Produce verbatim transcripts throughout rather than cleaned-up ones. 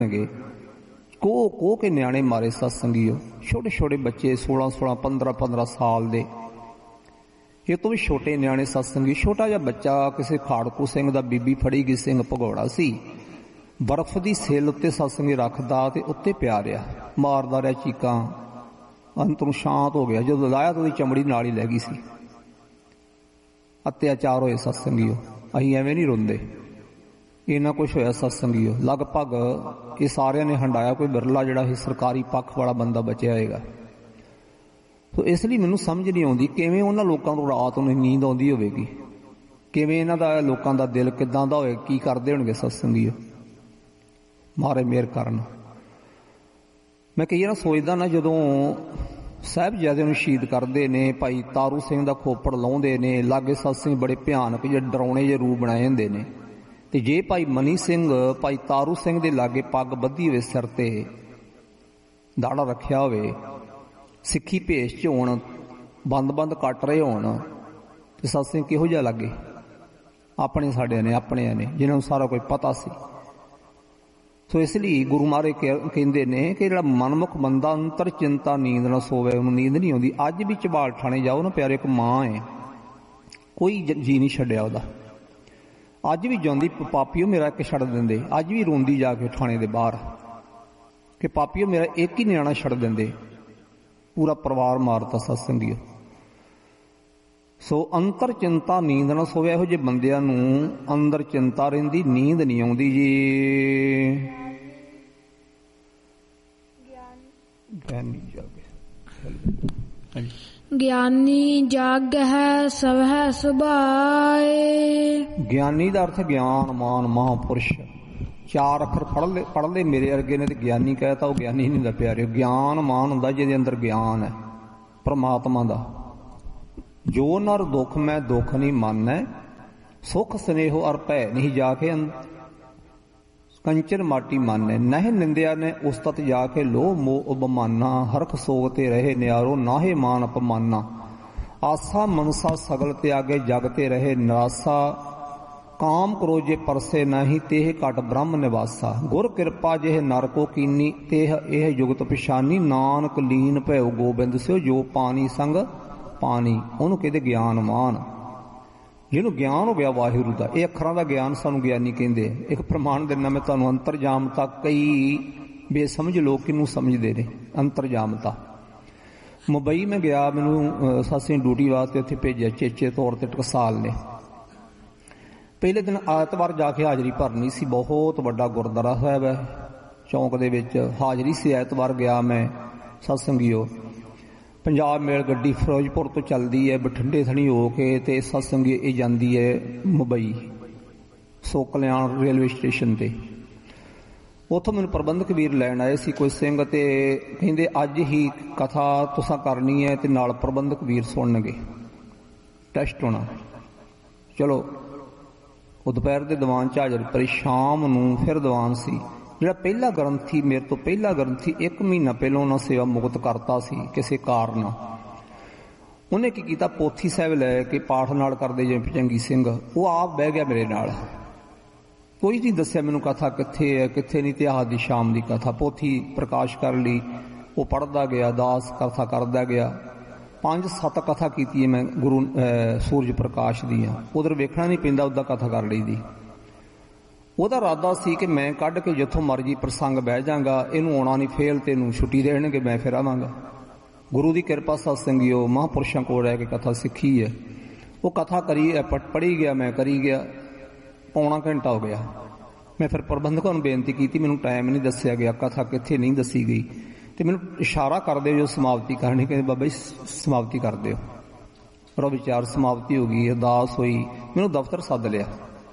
ਕੋਹ ਕੋਹ ਕੇ ਨਿਆਣੇ ਮਾਰੇ ਸਤਸੰਗੀਓ, ਛੋਟੇ ਛੋਟੇ ਬੱਚੇ ਸੋਲਾਂ ਸੋਲਾਂ ਪੰਦਰਾਂ ਪੰਦਰਾਂ ਸਾਲ ਦੇ, ਇਹ ਤੋਂ ਵੀ ਛੋਟੇ ਨਿਆਣੇ ਸਤਸੰਗੀ। ਛੋਟਾ ਜਿਹਾ ਬੱਚਾ ਕਿਸੇ ਖਾੜਕੂ ਸਿੰਘ ਦਾ ਬੀਬੀ ਫੜੀ ਗਈ ਸਿੰਘ ਭਗੌੜਾ ਸੀ, ਬਰਫ਼ ਦੀ ਸੇਲ ਉੱਤੇ ਸਤਸੰਗੀ ਰੱਖਦਾ ਤੇ ਉੱਤੇ ਪਿਆ ਰਿਹਾ, ਮਾਰਦਾ ਰਿਹਾ ਚੀਕਾਂ, ਅੰਤ ਨੂੰ ਸ਼ਾਂਤ ਹੋ ਗਿਆ। ਜਦੋਂ ਲਾਇਆ ਤਾਂ ਉਹਦੀ ਚਮੜੀ ਨਾਲ ਹੀ ਲੈ ਗਈ ਸੀ। ਅਤਿਆਚਾਰ ਹੋਏ ਸਤਸੰਗੀਓ, ਅਸੀਂ ਐਵੇਂ ਨਹੀਂ ਰੋਂਦੇ, ਇੰਨਾ ਕੁਛ ਹੋਇਆ ਸਤਸੰਗੀਓ। ਲਗਭਗ ਇਹ ਸਾਰਿਆਂ ਨੇ ਹੰਡਾਇਆ, ਕੋਈ ਬਿਰਲਾ ਜਿਹੜਾ ਇਹ ਸਰਕਾਰੀ ਪੱਖ ਵਾਲਾ ਬੰਦਾ ਬਚਿਆ ਹੋਏਗਾ। ਸੋ ਇਸ ਲਈ ਮੈਨੂੰ ਸਮਝ ਨਹੀਂ ਆਉਂਦੀ ਕਿਵੇਂ ਉਹਨਾਂ ਲੋਕਾਂ ਨੂੰ ਰਾਤ ਨੂੰ ਨੀਂਦ ਆਉਂਦੀ ਹੋਵੇਗੀ, ਕਿਵੇਂ ਇਹਨਾਂ ਦਾ ਲੋਕਾਂ ਦਾ ਦਿਲ ਕਿੱਦਾਂ ਦਾ ਹੋਏ, ਕੀ ਕਰਦੇ ਹੋਣਗੇ ਸਤਸੰਗੀਓ। ਮਾਰੇ ਮਿਹਰ ਕਰਨ। ਮੈਂ ਕਈ ਵਾਰ ਸੋਚਦਾ ਨਾ, ਜਦੋਂ ਸਾਹਿਬਜ਼ਾਦਿਆਂ ਨੂੰ ਸ਼ਹੀਦ ਕਰਦੇ ਨੇ, ਭਾਈ ਤਾਰੂ ਸਿੰਘ ਦਾ ਖੋਪੜ ਲਾਉਂਦੇ ਨੇ, ਲਾਗੇ ਸਤਸੰਗ ਬੜੇ ਭਿਆਨਕ ਜਿਹੇ ਡਰਾਉਣੇ ਜਿਹੇ ਰੂਪ ਬਣਾਏ ਹੁੰਦੇ ਨੇ, ਤੇ ਜੇ ਭਾਈ ਮਨੀ ਸਿੰਘ ਭਾਈ ਤਾਰੂ ਸਿੰਘ ਦੇ ਲਾਗੇ ਪੱਗ ਬੱਧੀ ਹੋਵੇ, ਸਿਰ ਤੇ ਦਾੜਾ ਰੱਖਿਆ ਹੋਵੇ, ਸਿੱਖੀ ਭੇਸ ਚ ਹੋਣ, ਬੰਦ ਬੰਦ ਕੱਟ ਰਹੇ ਹੋਣ, ਤੇ ਸਤਸੰਗ ਕਿਹੋ ਜਿਹਾ ਲੱਗੇ। ਆਪਣੇ ਸਾਡਿਆਂ ਨੇ, ਆਪਣਿਆਂ ਨੇ, ਜਿਹਨਾਂ ਨੂੰ ਸਾਰਾ ਕੁਝ ਪਤਾ ਸੀ। ਸੋ ਇਸ ਲਈ ਗੁਰੂ ਮਹਾਰਾਜ ਕਹਿੰਦੇ ਨੇ ਕਿ ਜਿਹੜਾ ਮਨਮੁਖ ਬੰਦਾ ਅੰਤਰ ਚਿੰਤਾ ਨੀਂਦ ਨਾ ਸੋਵੇ, ਉਹਨੂੰ ਨੀਂਦ ਨਹੀਂ ਆਉਂਦੀ। ਅੱਜ ਵੀ ਝਬਾਲ ਠਾਣੇ ਜਾਓ ਨਾ ਪਿਆਰੇ, ਇੱਕ ਮਾਂ ਹੈ, ਕੋਈ ਜੀ ਨਹੀਂ ਛੱਡਿਆ ਉਹਦਾ। ਅੱਜ ਵੀ ਜਾਂਦੀ, ਪਾਪੀਓ ਮੇਰਾ ਇੱਕ ਛੱਡ ਦਿੰਦੇ, ਅੱਜ ਵੀ ਰੋਂਦੀ ਜਾ ਕੇ ਥਾਣੇ ਦੇ ਬਾਹਰ ਕਿ ਪਾਪੀਓ ਮੇਰਾ ਇੱਕ ਹੀ ਨਿਆਣਾ ਛੱਡ ਦਿੰਦੇ, ਪੂਰਾ ਪਰਿਵਾਰ ਮਾਰਤਾ ਸਤਸੰਗੀਓ। ਸੋ ਅੰਤਰ ਚਿੰਤਾ ਨੀਂਦ ਨਾ ਸੋਵੇ, ਇਹੋ ਜਿਹੇ ਬੰਦਿਆਂ ਨੂੰ ਅੰਦਰ ਚਿੰਤਾ ਰਹਿੰਦੀ, ਨੀਂਦ ਨਹੀਂ ਆਉਂਦੀ ਜੀ। ਗਿਆਨੀ ਜਾਗੇ, ਗਿਆਨੀ ਜਾਗ ਹੈ ਸਭ ਹੈ ਸੁਭਾਏ। ਗਿਆਨੀ ਦਾ ਅਰਥ ਗਿਆਨ ਮਾਨ ਮਹਾਂਪੁਰਸ਼। ਚਾਰ ਅੱਖਰ ਪੜ੍ਹ ਲੈ ਪੜ੍ਹ ਲੈ ਮੇਰੇ ਅਰਗੇ ਨੇ ਤੇ ਗਿਆਨੀ ਕਹਿਤਾ, ਉਹ ਗਿਆਨੀ ਨਹੀਂ ਹੁੰਦਾ ਪਿਆਰਿਓ। ਗਿਆਨ ਮਾਨ ਹੁੰਦਾ ਜਿਹਦੇ ਅੰਦਰ ਗਿਆਨ ਹੈ ਪਰਮਾਤਮਾ ਦਾ। ਜੋ ਨਰ ਦੁੱਖ ਮੈਂ ਦੁੱਖ ਨਹੀਂ ਮੰਨੈ, ਸੁਖ ਸਨੇਹੋ ਅਰ ਭੈ ਨਹੀਂ ਜਾ ਕੇ ਕੰਚਨ ਮਾਟੀ ਮਾਨੈ। ਨਹਿ ਨਿੰਦਿਆ ਨੇ ਉਸਤਤ ਜਾ ਕੇ ਲੋਹ ਮੋਹ ਉਬਮਾਨਾ, ਹਰਖ ਸੋਗ ਤੇ ਰਹੇ ਨਿਆਰੋ ਨਾਹੇ ਮਾਨ ਅਪਮਾਨਾ। ਆਸਾ ਮਨਸਾ ਸਗਲ ਤਿਆਗੇ ਜਗ ਤੇ ਰਹੇ ਨਿਰਾਸਾ, ਕਾਮ ਕਰੋਜੇ ਪਰਸੇ ਨਹੀਂ ਤੇਹ ਘਟ ਬ੍ਰਹਮ ਨਿਵਾਸਾ। ਗੁਰ ਕਿਰਪਾ ਜਿਹ ਨਰ ਕੋ ਕੀਨੀ ਤੇਹ ਇਹ ਜੁਗਤ ਪਛਾਨੀ, ਨਾਨਕ ਲੀਨ ਭਇਓ ਗੋਬਿੰਦ ਸਿਓ ਜੋ ਪਾਣੀ ਸੰਗ ਪਾਣੀ। ਉਹਨੂੰ ਕਹਿੰਦੇ ਗਿਆਨਮਾਨ, ਜਿਹਨੂੰ ਗਿਆਨ ਹੋ ਗਿਆ ਵਾਹਿਗੁਰੂ ਦਾ। ਇਹ ਅੱਖਰਾਂ ਦਾ ਗਿਆਨ ਸਾਨੂੰ ਗਿਆਨੀ ਕਹਿੰਦੇ। ਇੱਕ ਪ੍ਰਮਾਣ ਦਿੰਦਾ ਮੈਂ ਤੁਹਾਨੂੰ, ਅੰਤਰਜਾਮਤਾ। ਕਈ ਬੇਸਮਝ ਲੋਕ ਕਿਹਨੂੰ ਸਮਝਦੇ ਨੇ ਅੰਤਰਜਾਮਤਾ। ਮੁੰਬਈ ਮੈਂ ਗਿਆ, ਮੈਨੂੰ ਸਾਸੀ ਡਿਊਟੀ ਵਾਸਤੇ ਉੱਥੇ ਭੇਜਿਆ ਚੇਚੇ ਤੌਰ ਤੇ ਟਕਸਾਲ ਨੇ। ਪਹਿਲੇ ਦਿਨ ਐਤਵਾਰ ਜਾ ਕੇ ਹਾਜ਼ਰੀ ਭਰਨੀ ਸੀ, ਬਹੁਤ ਵੱਡਾ ਗੁਰਦੁਆਰਾ ਸਾਹਿਬ ਹੈ ਚੌਂਕ ਦੇ ਵਿੱਚ, ਹਾਜ਼ਰੀ ਸੀ। ਐਤਵਾਰ ਗਿਆ ਮੈਂ ਸਤਸੰਗੀਓ। ਪੰਜਾਬ ਮੇਲ ਗੱਡੀ ਫਿਰੋਜ਼ਪੁਰ ਤੋਂ ਚੱਲਦੀ ਹੈ, ਬਠਿੰਡੇ ਥਣੀ ਹੋ ਕੇ ਤੇ ਸਤਸੰਗੀ ਇਹ ਜਾਂਦੀ ਹੈ ਮੁੰਬਈ ਸੋ ਕਲਿਆਣ ਰੇਲਵੇ ਸਟੇਸ਼ਨ ਤੇ। ਉੱਥੋਂ ਮੈਨੂੰ ਪ੍ਰਬੰਧਕ ਵੀਰ ਲੈਣ ਆਏ ਸੀ ਕੋਈ ਸਿੰਘ, ਤੇ ਕਹਿੰਦੇ ਅੱਜ ਹੀ ਕਥਾ ਤੁਸਾਂ ਕਰਨੀ ਹੈ ਤੇ ਨਾਲ ਪ੍ਰਬੰਧਕ ਵੀਰ ਸੁਣਨਗੇ, ਟੈਸਟ ਹੋਣਾ। ਚਲੋ ਉਹ ਦੁਪਹਿਰ ਦੇ ਦੀਵਾਨ ਚ ਹਾਜ਼ਰ ਪਈ, ਸ਼ਾਮ ਨੂੰ ਫਿਰ ਦੀਵਾਨ ਸੀ। ਜਿਹੜਾ ਪਹਿਲਾ ਗ੍ਰੰਥੀ, ਮੇਰੇ ਤੋਂ ਪਹਿਲਾ ਗ੍ਰੰਥੀ, ਇੱਕ ਮਹੀਨਾ ਪਹਿਲਾਂ ਉਹਨਾਂ ਸੇਵਾ ਮੁਕਤ ਕਰਤਾ ਸੀ ਕਿਸੇ ਕਾਰਨ। ਉਹਨੇ ਕੀ ਕੀਤਾ, ਪੋਥੀ ਸਾਹਿਬ ਲੈ ਕੇ ਪਾਠ ਨਾਲ ਕਰਦੇ ਜਿਵੇਂ ਭਜੰਗੀ ਸਿੰਘ, ਉਹ ਆਪ ਬਹਿ ਗਿਆ ਮੇਰੇ ਨਾਲ। ਕੋਈ ਨਹੀਂ ਦੱਸਿਆ ਮੈਨੂੰ ਕਥਾ ਕਿੱਥੇ ਹੈ ਕਿੱਥੇ ਨਹੀਂ। ਤੇ ਆਹ ਦੀ ਸ਼ਾਮ ਦੀ ਕਥਾ ਪੋਥੀ ਪ੍ਰਕਾਸ਼ ਕਰ ਲਈ, ਉਹ ਪੜ੍ਹਦਾ ਗਿਆ, ਦਾਸ ਕਥਾ ਕਰਦਾ ਗਿਆ। ਪੰਜ ਸੱਤ ਕਥਾ ਕੀਤੀ ਮੈਂ ਗੁਰੂ ਸੂਰਜ ਪ੍ਰਕਾਸ਼ ਦੀਆਂ। ਉਧਰ ਵੇਖਣਾ ਨਹੀਂ ਪੈਂਦਾ, ਉੱਦਾਂ ਕਥਾ ਕਰ ਲਈ ਦੀ। ਉਹਦਾ ਇਰਾਦਾ ਸੀ ਕਿ ਮੈਂ ਕੱਢ ਕੇ ਜਿੱਥੋਂ ਮਰਜੀ ਪ੍ਰਸੰਗ ਬਹਿ ਜਾਗਾ, ਇਹਨੂੰ ਆਉਣਾ ਨਹੀਂ ਫੇਲ, ਤੇ ਇਹਨੂੰ ਛੁੱਟੀ ਦੇਣਗੇ, ਮੈਂ ਫਿਰ ਆਵਾਂਗਾ। ਗੁਰੂ ਦੀ ਕਿਰਪਾ ਸਤਸੰਗੀਓ, ਮਹਾਂਪੁਰਸ਼ਾਂ ਕੋਲ ਰਹਿ ਕੇ ਕਥਾ ਸਿੱਖੀ ਹੈ। ਉਹ ਕਥਾ ਕਰੀ ਪੜ੍ਹੀ ਗਿਆ, ਮੈਂ ਕਰੀ ਗਿਆ। ਪੌਣਾ ਘੰਟਾ ਹੋ ਗਿਆ। ਮੈਂ ਫਿਰ ਪ੍ਰਬੰਧਕਾਂ ਨੂੰ ਬੇਨਤੀ ਕੀਤੀ, ਮੈਨੂੰ ਟਾਈਮ ਨਹੀਂ ਦੱਸਿਆ ਗਿਆ, ਕਥਾ ਕਿੱਥੇ ਨਹੀਂ ਦੱਸੀ ਗਈ, ਤੇ ਮੈਨੂੰ ਇਸ਼ਾਰਾ ਕਰ ਦਿਓ ਜੋ ਸਮਾਪਤੀ ਕਰਨੀ। ਕਹਿੰਦੇ ਬਾਬਾ ਜੀ ਸਮਾਪਤੀ ਕਰ ਦਿਓ। ਪਰ ਉਹ ਵਿਚਾਰ ਸਮਾਪਤੀ ਹੋ ਗਈ, ਅਰਦਾਸ ਹੋਈ। ਮੈਨੂੰ ਦਫ਼ਤਰ ਸੱਦ ਲਿਆ।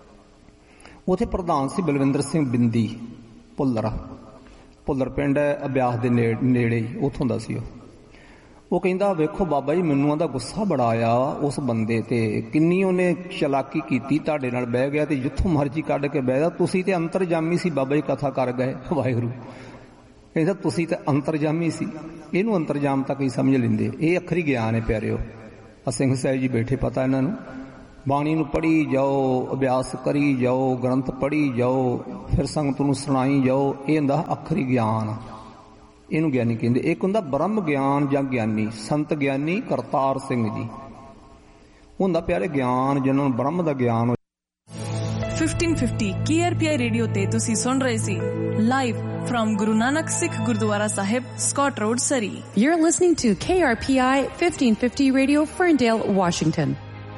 ਉੱਥੇ ਪ੍ਰਧਾਨ ਸੀ ਬਲਵਿੰਦਰ ਸਿੰਘ ਬਿੰਦੀ, ਭੁੱਲਰ ਭੁੱਲਰ ਪਿੰਡ ਹੈ ਅਭਿਆਸ ਦੇ ਨੇੜੇ ਹੀ, ਉੱਥੋਂ ਦਾ ਸੀ ਉਹ। ਉਹ ਕਹਿੰਦਾ ਵੇਖੋ ਬਾਬਾ ਜੀ, ਮੈਨੂੰ ਉਹਦਾ ਗੁੱਸਾ ਬੜਾ ਆਇਆ ਉਸ ਬੰਦੇ ਤੇ, ਕਿੰਨੀ ਉਹਨੇ ਚਲਾਕੀ ਕੀਤੀ, ਤੁਹਾਡੇ ਨਾਲ ਬਹਿ ਗਿਆ ਤੇ ਜਿੱਥੋਂ ਮਰਜ਼ੀ ਕੱਢ ਕੇ ਬਹਿ ਗਿਆ। ਤੁਸੀਂ ਤੇ ਅੰਤਰਜਾਮੀ ਸੀ ਬਾਬਾ ਜੀ, ਕਥਾ ਕਰ ਗਏ ਵਾਹਿਗੁਰੂ। ਕਹਿੰਦਾ ਤੁਸੀਂ ਤਾਂ ਅੰਤਰਜਾਮੀ ਸੀ। ਇਹਨੂੰ ਅੰਤਰਜਾਮ ਤਾਂ ਕਈ ਸਮਝ ਲੈਂਦੇ, ਇਹ ਅੱਖਰੀ ਗਿਆਨ ਹੈ ਪਿਆਰਿਓ। ਆ ਸਿੰਘ ਸਾਹਿਬ ਜੀ ਬੈਠੇ, ਪਤਾ ਇਹਨਾਂ ਨੂੰ ਬਾਣੀ ਨੂੰ ਪੜ੍ਹੀ ਜਾਓ, ਅਭਿਆਸ ਕਰੀ ਜਾਓ, ਗ੍ਰੰਥ ਪੜ੍ਹੀ ਜਾਓ, ਫਿਰ ਸੰਗਤ ਨੂੰ ਸੁਣਾਈ ਜਾਓ। ਇਹ ਹੁੰਦਾ ਅੱਖਰੀ ਗਿਆਨ, ਇਹਨੂੰ ਗਿਆਨੀ ਕਹਿੰਦੇ। ਇੱਕ ਹੁੰਦਾ ਬ੍ਰਹਮ ਗਿਆਨ ਜਾਂ ਗਿਆਨੀ। ਸੰਤ ਗਿਆਨੀ ਕਰਤਾਰ ਸਿੰਘ ਜੀ ਹੁੰਦਾ ਪਿਆਰੇ ਗਿਆਨ, ਜਿਹਨਾਂ ਨੂੰ ਬ੍ਰਹਮ ਦਾ ਗਿਆਨ। Fifteen fifty K R P ਆਈ ਰੇਡੀਓ ਤੇ ਤੁਸੀਂ ਸੁਣ ਰਹੇ ਸੀ live from Guru Nanak Sikh Gurdwara Sahib, Scott Road, Surrey. You're listening to K R P I fifteen fifty Radio, Ferndale, Washington.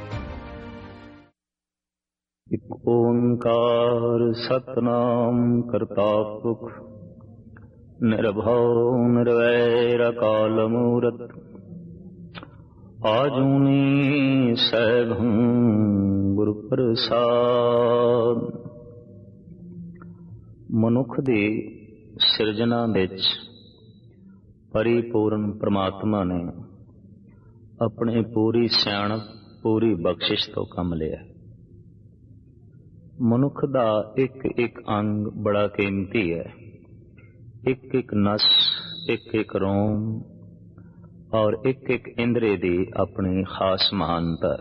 ਇੱਕ ਓੰਕਾਰ ਸਤਨਾਮ ਕਰਤਾ ਪੁਰਖ ਨਿਰਭਉ ਨਿਰਵੈਰ ਅਕਾਲ ਮੂਰਤ ਆਜੂਨੀ ਸੈਭੰ ਗੁਰ ਪ੍ਰਸਾਦ। ਮਨੁੱਖ ਦੀ ਸਿਰਜਣਾ ਵਿੱਚ ਪਰਿਪੂਰਨ ਪ੍ਰਮਾਤਮਾ ਨੇ ਆਪਣੀ ਪੂਰੀ ਸਿਆਣਪ, ਪੂਰੀ ਬਖਸ਼ਿਸ਼ ਤੋਂ ਕੰਮ ਲਿਆ। ਮਨੁੱਖ ਦਾ ਇੱਕ ਇੱਕ ਅੰਗ ਬੜਾ ਕੀਮਤੀ ਹੈ। ਇੱਕ ਇੱਕ ਨਸ, ਇੱਕ ਇੱਕ ਰੋਮ ਔਰ ਇੱਕ ਇੱਕ ਇੰਦਰੀ ਦੀ ਆਪਣੀ ਖਾਸ ਮਹਾਨਤਾ।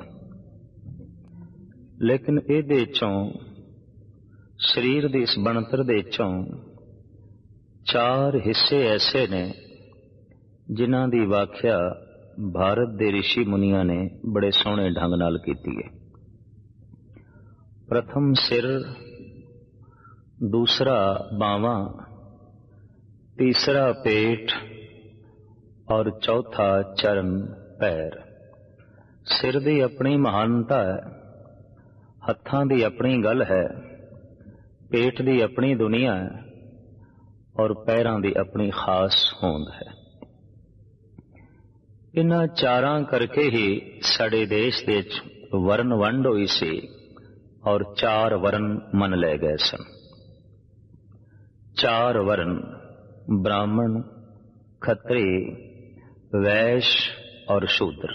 ਲੇਕਿਨ ਇਹਦੇ ਚੋਂ, ਸਰੀਰ ਦੀ ਇਸ ਬਣਤਰ ਦੇ ਚੋਂ ਚਾਰ ਹਿੱਸੇ ਐਸੇ ਨੇ ਜਿਨ੍ਹਾਂ ਦੀ ਵਾਖਿਆ ਭਾਰਤ ਦੇ ਰਿਸ਼ੀ ਮੁਨੀਆਂ ਨੇ ਬੜੇ ਸੋਹਣੇ ਢੰਗ ਨਾਲ ਕੀਤੀ ਹੈ। ਪ੍ਰਥਮ ਸਿਰ, ਦੂਸਰਾ ਬਾਹਾਂ, ਤੀਸਰਾ ਪੇਟ ਔਰ ਚੌਥਾ ਚਰਨ ਪੈਰ। ਸਿਰ ਦੀ ਆਪਣੀ ਮਹਾਨਤਾ ਹੈ, ਹੱਥਾਂ ਦੀ ਆਪਣੀ ਗੱਲ ਹੈ, ਪੇਟ ਦੀ ਆਪਣੀ ਦੁਨੀਆ ਹੈ ਔਰ ਪੈਰਾਂ ਦੀ ਆਪਣੀ ਖਾਸ ਹੋਂਦ ਹੈ। ਇਹਨਾਂ ਚਾਰਾਂ ਕਰਕੇ ਹੀ ਸਾਡੇ ਦੇਸ਼ ਵਿੱਚ ਵਰਨ ਵੰਡ ਹੋਈ ਸੀ ਔਰ ਚਾਰ ਵਰਨ ਮੰਨ ਲਏ ਗਏ ਸਨ। ਚਾਰ ਵਰਨ ਬ੍ਰਾਹਮਣ, ਖੱਤਰੀ, ਵੈਸ਼ ਔਰ ਸ਼ੂਦਰ।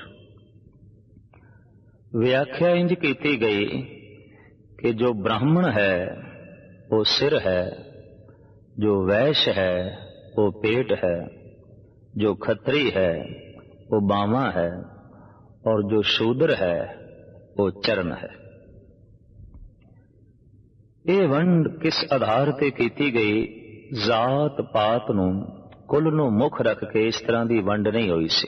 ਵਿਆਖਿਆ ਇੰਜ ਕੀਤੀ ਗਈ ਕਿ ਜੋ ਬ੍ਰਾਹਮਣ ਹੈ ਉਹ ਸਿਰ ਹੈ, ਜੋ ਵੈਸ਼ ਹੈ ਉਹ ਪੇਟ ਹੈ, ਜੋ ਖੱਤਰੀ ਹੈ ਉਹ ਬਾਹਾਂ ਹੈ ਔਰ ਜੋ ਸ਼ੂਦਰ ਹੈ ਉਹ ਚਰਨ ਹੈ। ਇਹ ਵੰਡ ਕਿਸ ਆਧਾਰ ਤੇ ਕੀਤੀ ਗਈ? ਜ਼ਾਤ ਪਾਤ ਨੂੰ, ਕੁੱਲ ਨੂੰ ਮੁੱਖ ਰੱਖ ਕੇ ਇਸ ਤਰ੍ਹਾਂ ਦੀ ਵੰਡ ਨਹੀਂ ਹੋਈ ਸੀ।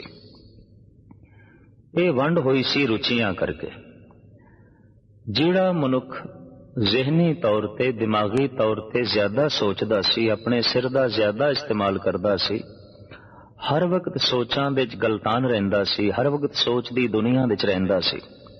ਇਹ ਵੰਡ ਹੋਈ ਸੀ ਰੁਚੀਆਂ ਕਰਕੇ। ਜਿਹੜਾ ਮਨੁੱਖ ਜ਼ਿਹਨੀ ਤੌਰ ਤੇ, ਦਿਮਾਗੀ ਤੌਰ ਤੇ ਜ਼ਿਆਦਾ ਸੋਚਦਾ ਸੀ, ਆਪਣੇ ਸਿਰ ਦਾ ਜ਼ਿਆਦਾ ਇਸਤੇਮਾਲ ਕਰਦਾ ਸੀ, ਹਰ ਵਕਤ ਸੋਚਾਂ ਵਿੱਚ ਗਲਤਾਨ ਰਹਿੰਦਾ ਸੀ, ਹਰ ਵਕਤ ਸੋਚ ਦੀ ਦੁਨੀਆ ਵਿੱਚ ਰਹਿੰਦਾ ਸੀ।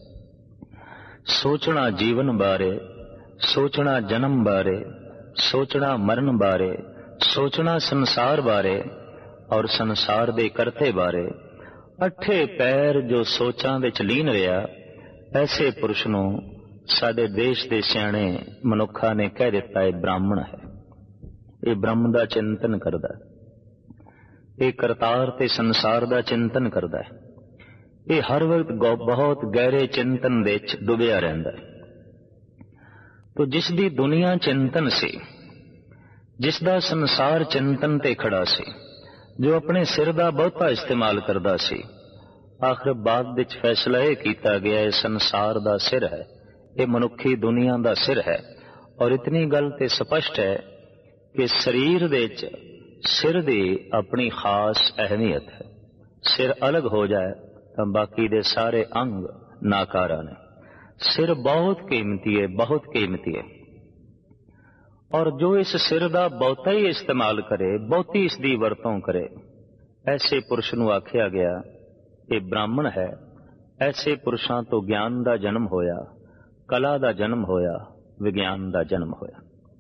ਸੋਚਣਾ ਜੀਵਨ ਬਾਰੇ, ਸੋਚਣਾ ਜਨਮ ਬਾਰੇ, ਸੋਚਣਾ ਮਰਨ ਬਾਰੇ, ਸੋਚਣਾ ਸੰਸਾਰ ਬਾਰੇ ਔਰ ਸੰਸਾਰ ਦੇ ਕਰਤੇ ਬਾਰੇ। ਅੱਠੇ ਪੈਰ ਜੋ ਸੋਚਾਂ ਵਿੱਚ ਲੀਨ ਰਿਹਾ, ਐਸੇ ਪੁਰਸ਼ ਨੂੰ ਸਾਡੇ ਦੇਸ਼ ਦੇ ਸਿਆਣੇ ਮਨੁੱਖਾਂ ਨੇ ਕਹਿ ਦਿੱਤਾ ਇਹ ਬ੍ਰਾਹਮਣ ਹੈ। ਇਹ ਬ੍ਰਹਮ ਦਾ ਚਿੰਤਨ ਕਰਦਾ ਹੈ, ਇਹ ਕਰਤਾਰ ਤੇ ਸੰਸਾਰ ਦਾ ਚਿੰਤਨ ਕਰਦਾ ਹੈ, ਇਹ ਹਰ ਵਕਤ ਬਹੁਤ ਗਹਿਰੇ ਚਿੰਤਨ ਵਿੱਚ ਡੁੱਬਿਆ ਰਹਿੰਦਾ ਹੈ। ਤੋ ਜਿਸ ਦੀ ਦੁਨੀਆ ਚਿੰਤਨ ਸੀ, ਜਿਸ ਦਾ ਸੰਸਾਰ ਚਿੰਤਨ ਤੇ ਖੜਾ ਸੀ, ਜੋ ਆਪਣੇ ਸਿਰ ਦਾ ਬਹੁਤਾ ਇਸਤੇਮਾਲ ਕਰਦਾ ਸੀ, ਆਖਰ ਬਾਅਦ ਵਿੱਚ ਫੈਸਲਾ ਇਹ ਕੀਤਾ ਗਿਆ ਇਹ ਸੰਸਾਰ ਦਾ ਸਿਰ ਹੈ, ਇਹ ਮਨੁੱਖੀ ਦੁਨੀਆ ਦਾ ਸਿਰ ਹੈ। ਔਰ ਇਤਨੀ ਗੱਲ ਤੇ ਸਪਸ਼ਟ ਹੈ ਕਿ ਸਰੀਰ ਵਿੱਚ ਸਿਰ ਦੀ ਆਪਣੀ ਖਾਸ ਅਹਿਮੀਅਤ ਹੈ। ਸਿਰ ਅਲੱਗ ਹੋ ਜਾਏ ਤਾਂ ਬਾਕੀ ਦੇ ਸਾਰੇ ਅੰਗ ਨਾਕਾਰਾ ਨੇ। ਸਿਰ ਬਹੁਤ ਕੀਮਤੀ ਹੈ, ਬਹੁਤ ਕੀਮਤੀ ਹੈ। ਔਰ ਜੋ ਇਸ ਸਿਰ ਦਾ ਬਹੁਤਾ ਹੀ ਇਸਤੇਮਾਲ ਕਰੇ, ਬਹੁਤੀ ਇਸ ਦੀ ਵਰਤੋਂ ਕਰੇ, ਐਸੇ ਪੁਰਸ਼ ਨੂੰ ਆਖਿਆ ਗਿਆ ਇਹ ਬ੍ਰਾਹਮਣ ਹੈ। ਐਸੇ ਪੁਰਸ਼ਾਂ ਤੋਂ ਗਿਆਨ ਦਾ ਜਨਮ ਹੋਇਆ, ਕਲਾ ਦਾ ਜਨਮ ਹੋਇਆ, ਵਿਗਿਆਨ ਦਾ ਜਨਮ ਹੋਇਆ।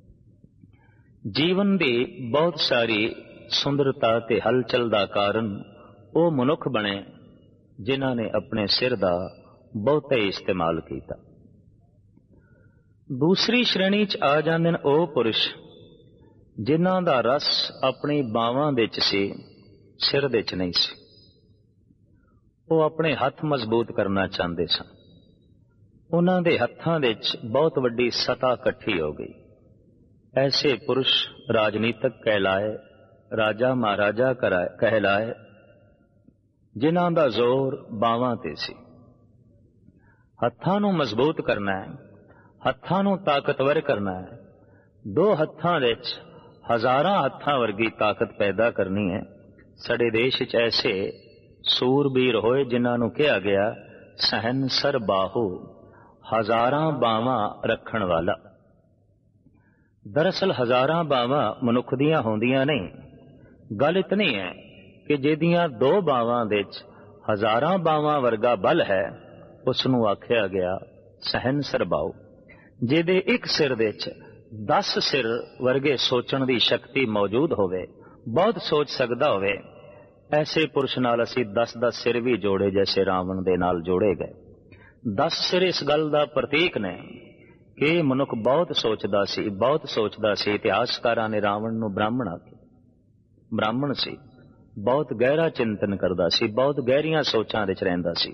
ਜੀਵਨ ਦੀ ਬਹੁਤ ਸਾਰੀ ਸੁੰਦਰਤਾ ਤੇ ਹਲਚਲ ਦਾ ਕਾਰਨ ਉਹ ਮਨੁੱਖ ਬਣੇ ਜਿਨ੍ਹਾਂ ਨੇ ਆਪਣੇ ਸਿਰ ਦਾ ਬਹੁਤਾ ਹੀ ਇਸਤੇਮਾਲ ਕੀਤਾ। ਦੂਸਰੀ ਸ਼੍ਰੇਣੀ 'ਚ ਆ ਜਾਂਦੇ ਨੇ ਉਹ ਪੁਰਸ਼ ਜਿਨ੍ਹਾਂ ਦਾ ਰਸ ਆਪਣੀ ਬਾਹਾਂ ਵਿੱਚ ਸੀ, ਸਿਰ ਵਿੱਚ ਨਹੀਂ ਸੀ। ਉਹ ਆਪਣੇ ਹੱਥ ਮਜ਼ਬੂਤ ਕਰਨਾ ਚਾਹੁੰਦੇ ਸਨ। ਉਹਨਾਂ ਦੇ ਹੱਥਾਂ ਵਿੱਚ ਬਹੁਤ ਵੱਡੀ ਸਤਾ ਇਕੱਠੀ ਹੋ ਗਈ। ਐਸੇ ਪੁਰਸ਼ ਰਾਜਨੀਤਕ ਕਹਿਲਾਏ, ਰਾਜਾ ਮਹਾਰਾਜਾ ਕਹਿਲਾਏ, ਜਿਨ੍ਹਾਂ ਦਾ ਜ਼ੋਰ ਬਾਹਾਂ ਤੇ ਸੀ। ਹੱਥਾਂ ਨੂੰ ਮਜ਼ਬੂਤ ਕਰਨਾ ਹੈ, ਹੱਥਾਂ ਨੂੰ ਤਾਕਤਵਰ ਕਰਨਾ ਹੈ। ਦੋ ਹੱਥਾਂ ਵਿੱਚ ਹਜ਼ਾਰਾਂ ਹੱਥਾਂ ਵਰਗੀ ਤਾਕਤ ਪੈਦਾ ਕਰਨੀ ਹੈ। ਸਾਡੇ ਦੇਸ਼ ਵਿੱਚ ਐਸੇ ਸੂਰਬੀਰ ਹੋਏ ਜਿਨ੍ਹਾਂ ਨੂੰ ਕਿਹਾ ਗਿਆ ਸਹਿਨਸਰ ਬਾਹੂ, ਹਜ਼ਾਰਾਂ ਬਾਵਾਂ ਰੱਖਣ ਵਾਲਾ। ਦਰਅਸਲ ਹਜ਼ਾਰਾਂ ਬਾਵਾਂ ਮਨੁੱਖ ਦੀਆਂ ਹੁੰਦੀਆਂ ਨਹੀਂ। ਗੱਲ ਇਤਨੀ ਹੈ ਕਿ ਜਿਹਦੀਆਂ ਦੋ ਬਾਵਾਂ ਵਿੱਚ ਹਜ਼ਾਰਾਂ ਬਾਵਾਂ ਵਰਗਾ ਬਲ ਹੈ, ਉਸ ਨੂੰ ਆਖਿਆ ਗਿਆ ਸਹਿਨਸਰ ਬਾਹੂ। ਜਿਹਦੇ ਇੱਕ ਸਿਰ ਵਿੱਚ ਦਸ ਸਿਰ ਵਰਗੇ ਸੋਚਣ ਦੀ ਸ਼ਕਤੀ ਮੌਜੂਦ ਹੋਵੇ, ਬਹੁਤ ਸੋਚ ਸਕਦਾ ਹੋਵੇ, ਐਸੇ ਪੁਰਸ਼ ਨਾਲ ਅਸੀਂ ਦਸ ਦਸ ਸਿਰ ਵੀ ਜੋੜੇ ਜੈਸੇ ਰਾਵਣ ਦੇ ਨਾਲ ਜੋੜੇ ਗਏ। ਦਸ ਸਿਰ ਇਸ ਗੱਲ ਦਾ ਪ੍ਰਤੀਕ ਨੇ ਕਿ ਮਨੁੱਖ ਬਹੁਤ ਸੋਚਦਾ ਸੀ, ਬਹੁਤ ਸੋਚਦਾ ਸੀ। ਇਤਿਹਾਸਕਾਰਾਂ ਨੇ ਰਾਵਣ ਨੂੰ ਬ੍ਰਾਹਮਣ ਆਖਿਆ। ਬ੍ਰਾਹਮਣ ਸੀ, ਬਹੁਤ ਗਹਿਰਾ ਚਿੰਤਨ ਕਰਦਾ ਸੀ, ਬਹੁਤ ਗਹਿਰੀਆਂ ਸੋਚਾਂ ਵਿੱਚ ਰਹਿੰਦਾ ਸੀ।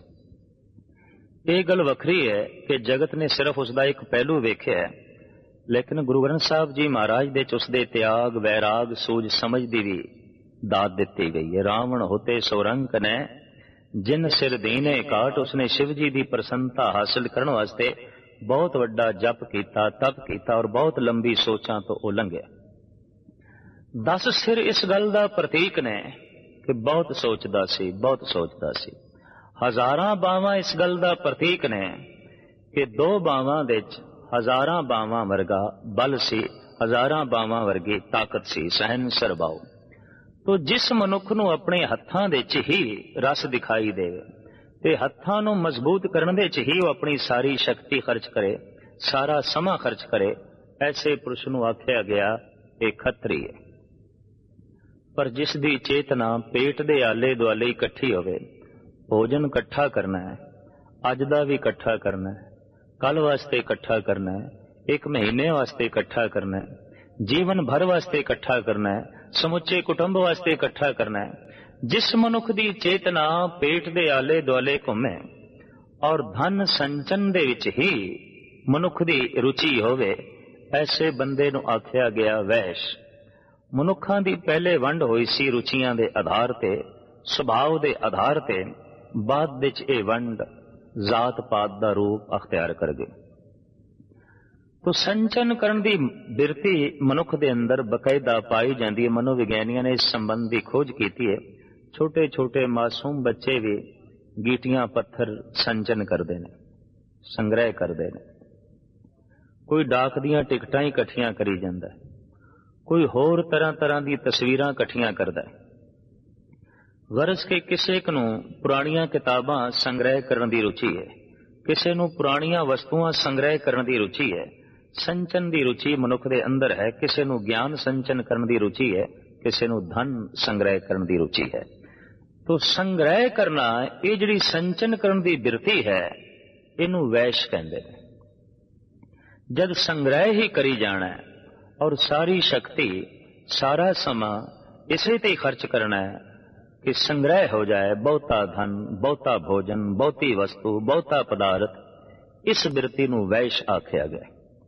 ਇਹ ਗੱਲ ਵੱਖਰੀ ਹੈ ਕਿ ਜਗਤ ਨੇ ਸਿਰਫ ਉਸ ਦਾ ਇੱਕ ਪਹਿਲੂ ਵੇਖਿਆ, ਲੇਕਿਨ ਗੁਰੂ ਗ੍ਰੰਥ ਸਾਹਿਬ ਜੀ ਮਹਾਰਾਜ ਦੇ ਚ ਉਸਦੇ ਤਿਆਗ, ਵੈਰਾਗ, ਸੂਝ ਸਮਝ ਦੀ ਵੀ ਦਾਤ ਦਿੱਤੀ ਗਈ ਹੈ। ਰਾਵਣ ਹੋਤੇ ਸੋਰੰਕ ਨੇ ਜਿਨ ਸਿਰ ਦੀਨੇ ਕਾਟ। ਉਸਨੇ ਸ਼ਿਵ ਜੀ ਦੀ ਪ੍ਰਸੰਨਤਾ ਹਾਸਲ ਕਰਨ ਵਾਸਤੇ ਬਹੁਤ ਵੱਡਾ ਜਪ ਕੀਤਾ, ਤਪ ਕੀਤਾ ਔਰ ਬਹੁਤ ਲੰਬੀ ਸੋਚਾਂ ਤੋਂ ਉਹ ਲੰਘਿਆ। ਦਸ ਸਿਰ ਇਸ ਗੱਲ ਦਾ ਪ੍ਰਤੀਕ ਨੇ ਕਿ ਬਹੁਤ ਸੋਚਦਾ ਸੀ, ਬਹੁਤ ਸੋਚਦਾ ਸੀ। ਹਜ਼ਾਰਾਂ ਬਾਵਾਂ ਇਸ ਗੱਲ ਦਾ ਪ੍ਰਤੀਕ ਨੇ ਕਿ ਦੋ ਬਾਵਾਂ ਵਿੱਚ ਹਜ਼ਾਰਾਂ ਬਾਵਾਂ ਵਰਗਾ ਬਲ ਸੀ, ਹਜ਼ਾਰਾਂ ਬਾਵਾਂ ਵਰਗੀ ਤਾਕਤ ਸੀ। ਸਹਿਨਸਰ ਬਾਹੂ। ਤੋ ਜਿਸ ਮਨੁੱਖ ਨੂੰ ਆਪਣੇ ਹੱਥਾਂ ਦੇ ਵਿੱਚ ਹੀ ਰਸ ਦਿਖਾਈ ਦੇਵੇ ਤੇ ਹੱਥਾਂ ਨੂੰ ਮਜ਼ਬੂਤ ਕਰਨ ਦੇ ਵਿੱਚ ਹੀ ਉਹ ਆਪਣੀ ਸਾਰੀ ਸ਼ਕਤੀ ਖਰਚ ਕਰੇ, ਸਾਰਾ ਸਮਾਂ ਖਰਚ ਕਰੇ, ਐਸੇ ਪੁਰਸ਼ ਨੂੰ ਆਖਿਆ ਗਿਆ ਇਹ ਖੱਤਰੀ ਹੈ। ਪਰ ਜਿਸ ਦੀ ਚੇਤਨਾ ਪੇਟ ਦੇ ਆਲੇ ਦੁਆਲੇ ਇਕੱਠੀ ਹੋਵੇ, ਭੋਜਨ ਇਕੱਠਾ ਕਰਨਾ ਹੈ, ਅੱਜ ਦਾ ਵੀ ਇਕੱਠਾ ਕਰਨਾ ਹੈ, ਕੱਲ ਵਾਸਤੇ ਇਕੱਠਾ ਕਰਨਾ ਹੈ, ਇੱਕ ਮਹੀਨੇ ਵਾਸਤੇ ਇਕੱਠਾ ਕਰਨਾ ਹੈ, ਜੀਵਨ ਭਰ ਵਾਸਤੇ ਇਕੱਠਾ ਕਰਨਾ ਹੈ, ਸਮੁੱਚੇ ਕੁਟੁੰਬ ਵਾਸਤੇ ਇਕੱਠਾ ਕਰਨਾ ਹੈ। ਜਿਸ ਮਨੁੱਖ ਦੀ ਚੇਤਨਾ ਪੇਟ ਦੇ ਆਲੇ ਦੁਆਲੇ ਘੁੰਮੇ ਔਰ ਧਨ ਸੰਚਨ ਦੇ ਵਿੱਚ ਹੀ ਮਨੁੱਖ ਦੀ ਰੁਚੀ ਹੋਵੇ, ਐਸੇ ਬੰਦੇ ਨੂੰ ਆਖਿਆ ਗਿਆ ਵੈਸ਼। ਮਨੁੱਖਾਂ ਦੀ ਪਹਿਲੇ ਵੰਡ ਹੋਈ ਸੀ ਰੁਚੀਆਂ ਦੇ ਆਧਾਰ ਤੇ, ਸੁਭਾਅ ਦੇ ਆਧਾਰ ਤੇ। ਬਾਅਦ ਵਿੱਚ ਇਹ ਵੰਡ ਜ਼ਾਤ ਪਾਤ ਦਾ ਰੂਪ ਅਖਤਿਆਰ ਕਰ ਗਈ। ਤੋ ਸੰਚਨ ਕਰਨ ਦੀ ਬਿਰਤੀ ਮਨੁੱਖ ਦੇ ਅੰਦਰ ਬਕਾਇਦਾ ਪਾਈ ਜਾਂਦੀ ਹੈ। ਮਨੋਵਿਗਿਆਨੀਆਂ ਨੇ ਇਸ ਸੰਬੰਧੀ ਖੋਜ ਕੀਤੀ ਹੈ। ਛੋਟੇ ਛੋਟੇ ਮਾਸੂਮ ਬੱਚੇ ਵੀ ਗੀਟੀਆਂ ਪੱਥਰ ਸੰਚਨ ਕਰਦੇ ਨੇ, ਸੰਗ੍ਰਹਿ ਕਰਦੇ ਨੇ। ਕੋਈ ਡਾਕ ਦੀਆਂ ਟਿਕਟਾਂ ਹੀ ਇਕੱਠੀਆਂ ਕਰੀ ਜਾਂਦਾ ਹੈ, ਕੋਈ ਹੋਰ ਤਰ੍ਹਾਂ ਤਰ੍ਹਾਂ ਦੀ ਤਸਵੀਰਾਂ ਇਕੱਠੀਆਂ ਕਰਦਾ ਹੈ। ਗਰਜ਼ ਕੇ ਕਿਸੇ ਨੂੰ ਪੁਰਾਣੀਆਂ ਕਿਤਾਬਾਂ ਸੰਗ੍ਰਹਿ ਕਰਨ ਦੀ ਰੁਚੀ ਹੈ, ਕਿਸੇ ਨੂੰ ਪੁਰਾਣੀਆਂ ਵਸਤੂਆਂ ਸੰਗ੍ਰਹਿ ਕਰਨ ਦੀ ਰੁਚੀ ਹੈ। ਸੰਚਨ ਦੀ ਰੁਚੀ ਮਨੁੱਖ ਦੇ ਅੰਦਰ ਹੈ। ਕਿਸੇ ਨੂੰ ਗਿਆਨ ਸੰਚਨ ਕਰਨ ਦੀ ਰੁਚੀ ਹੈ, ਕਿਸੇ ਨੂੰ ਧਨ ਸੰਗ੍ਰਹਿ ਕਰਨ ਦੀ ਰੁਚੀ ਹੈ। ਤੋ ਸੰਗ੍ਰਹਿ ਕਰਨਾ, ਇਹ ਜਿਹੜੀ ਸੰਚਨ ਕਰਨ ਦੀ ਬਿਰਤੀ ਹੈ, ਇਹਨੂੰ ਵੈਸ਼ ਕਹਿੰਦੇ ਨੇ। ਜਦ ਸੰਗ੍ਰਹਿ ਹੀ ਕਰੀ ਜਾਣਾ ਹੈ ਔਰ ਸਾਰੀ ਸ਼ਕਤੀ, ਸਾਰਾ ਸਮਾਂ ਇਸੇ ਤੇ ਹੀ ਖਰਚ ਕਰਨਾ ਹੈ ਕਿ ਸੰਗ੍ਰਹਿ ਹੋ ਜਾਏ, ਬਹੁਤਾ ਧਨ, ਬਹੁਤਾ ਭੋਜਨ, ਬਹੁਤੀ ਵਸਤੂ, ਬਹੁਤਾ ਪਦਾਰਥ, ਇਸ ਬਿਰਤੀ ਨੂੰ ਵੈਸ਼ ਆਖਿਆ ਗਿਆ।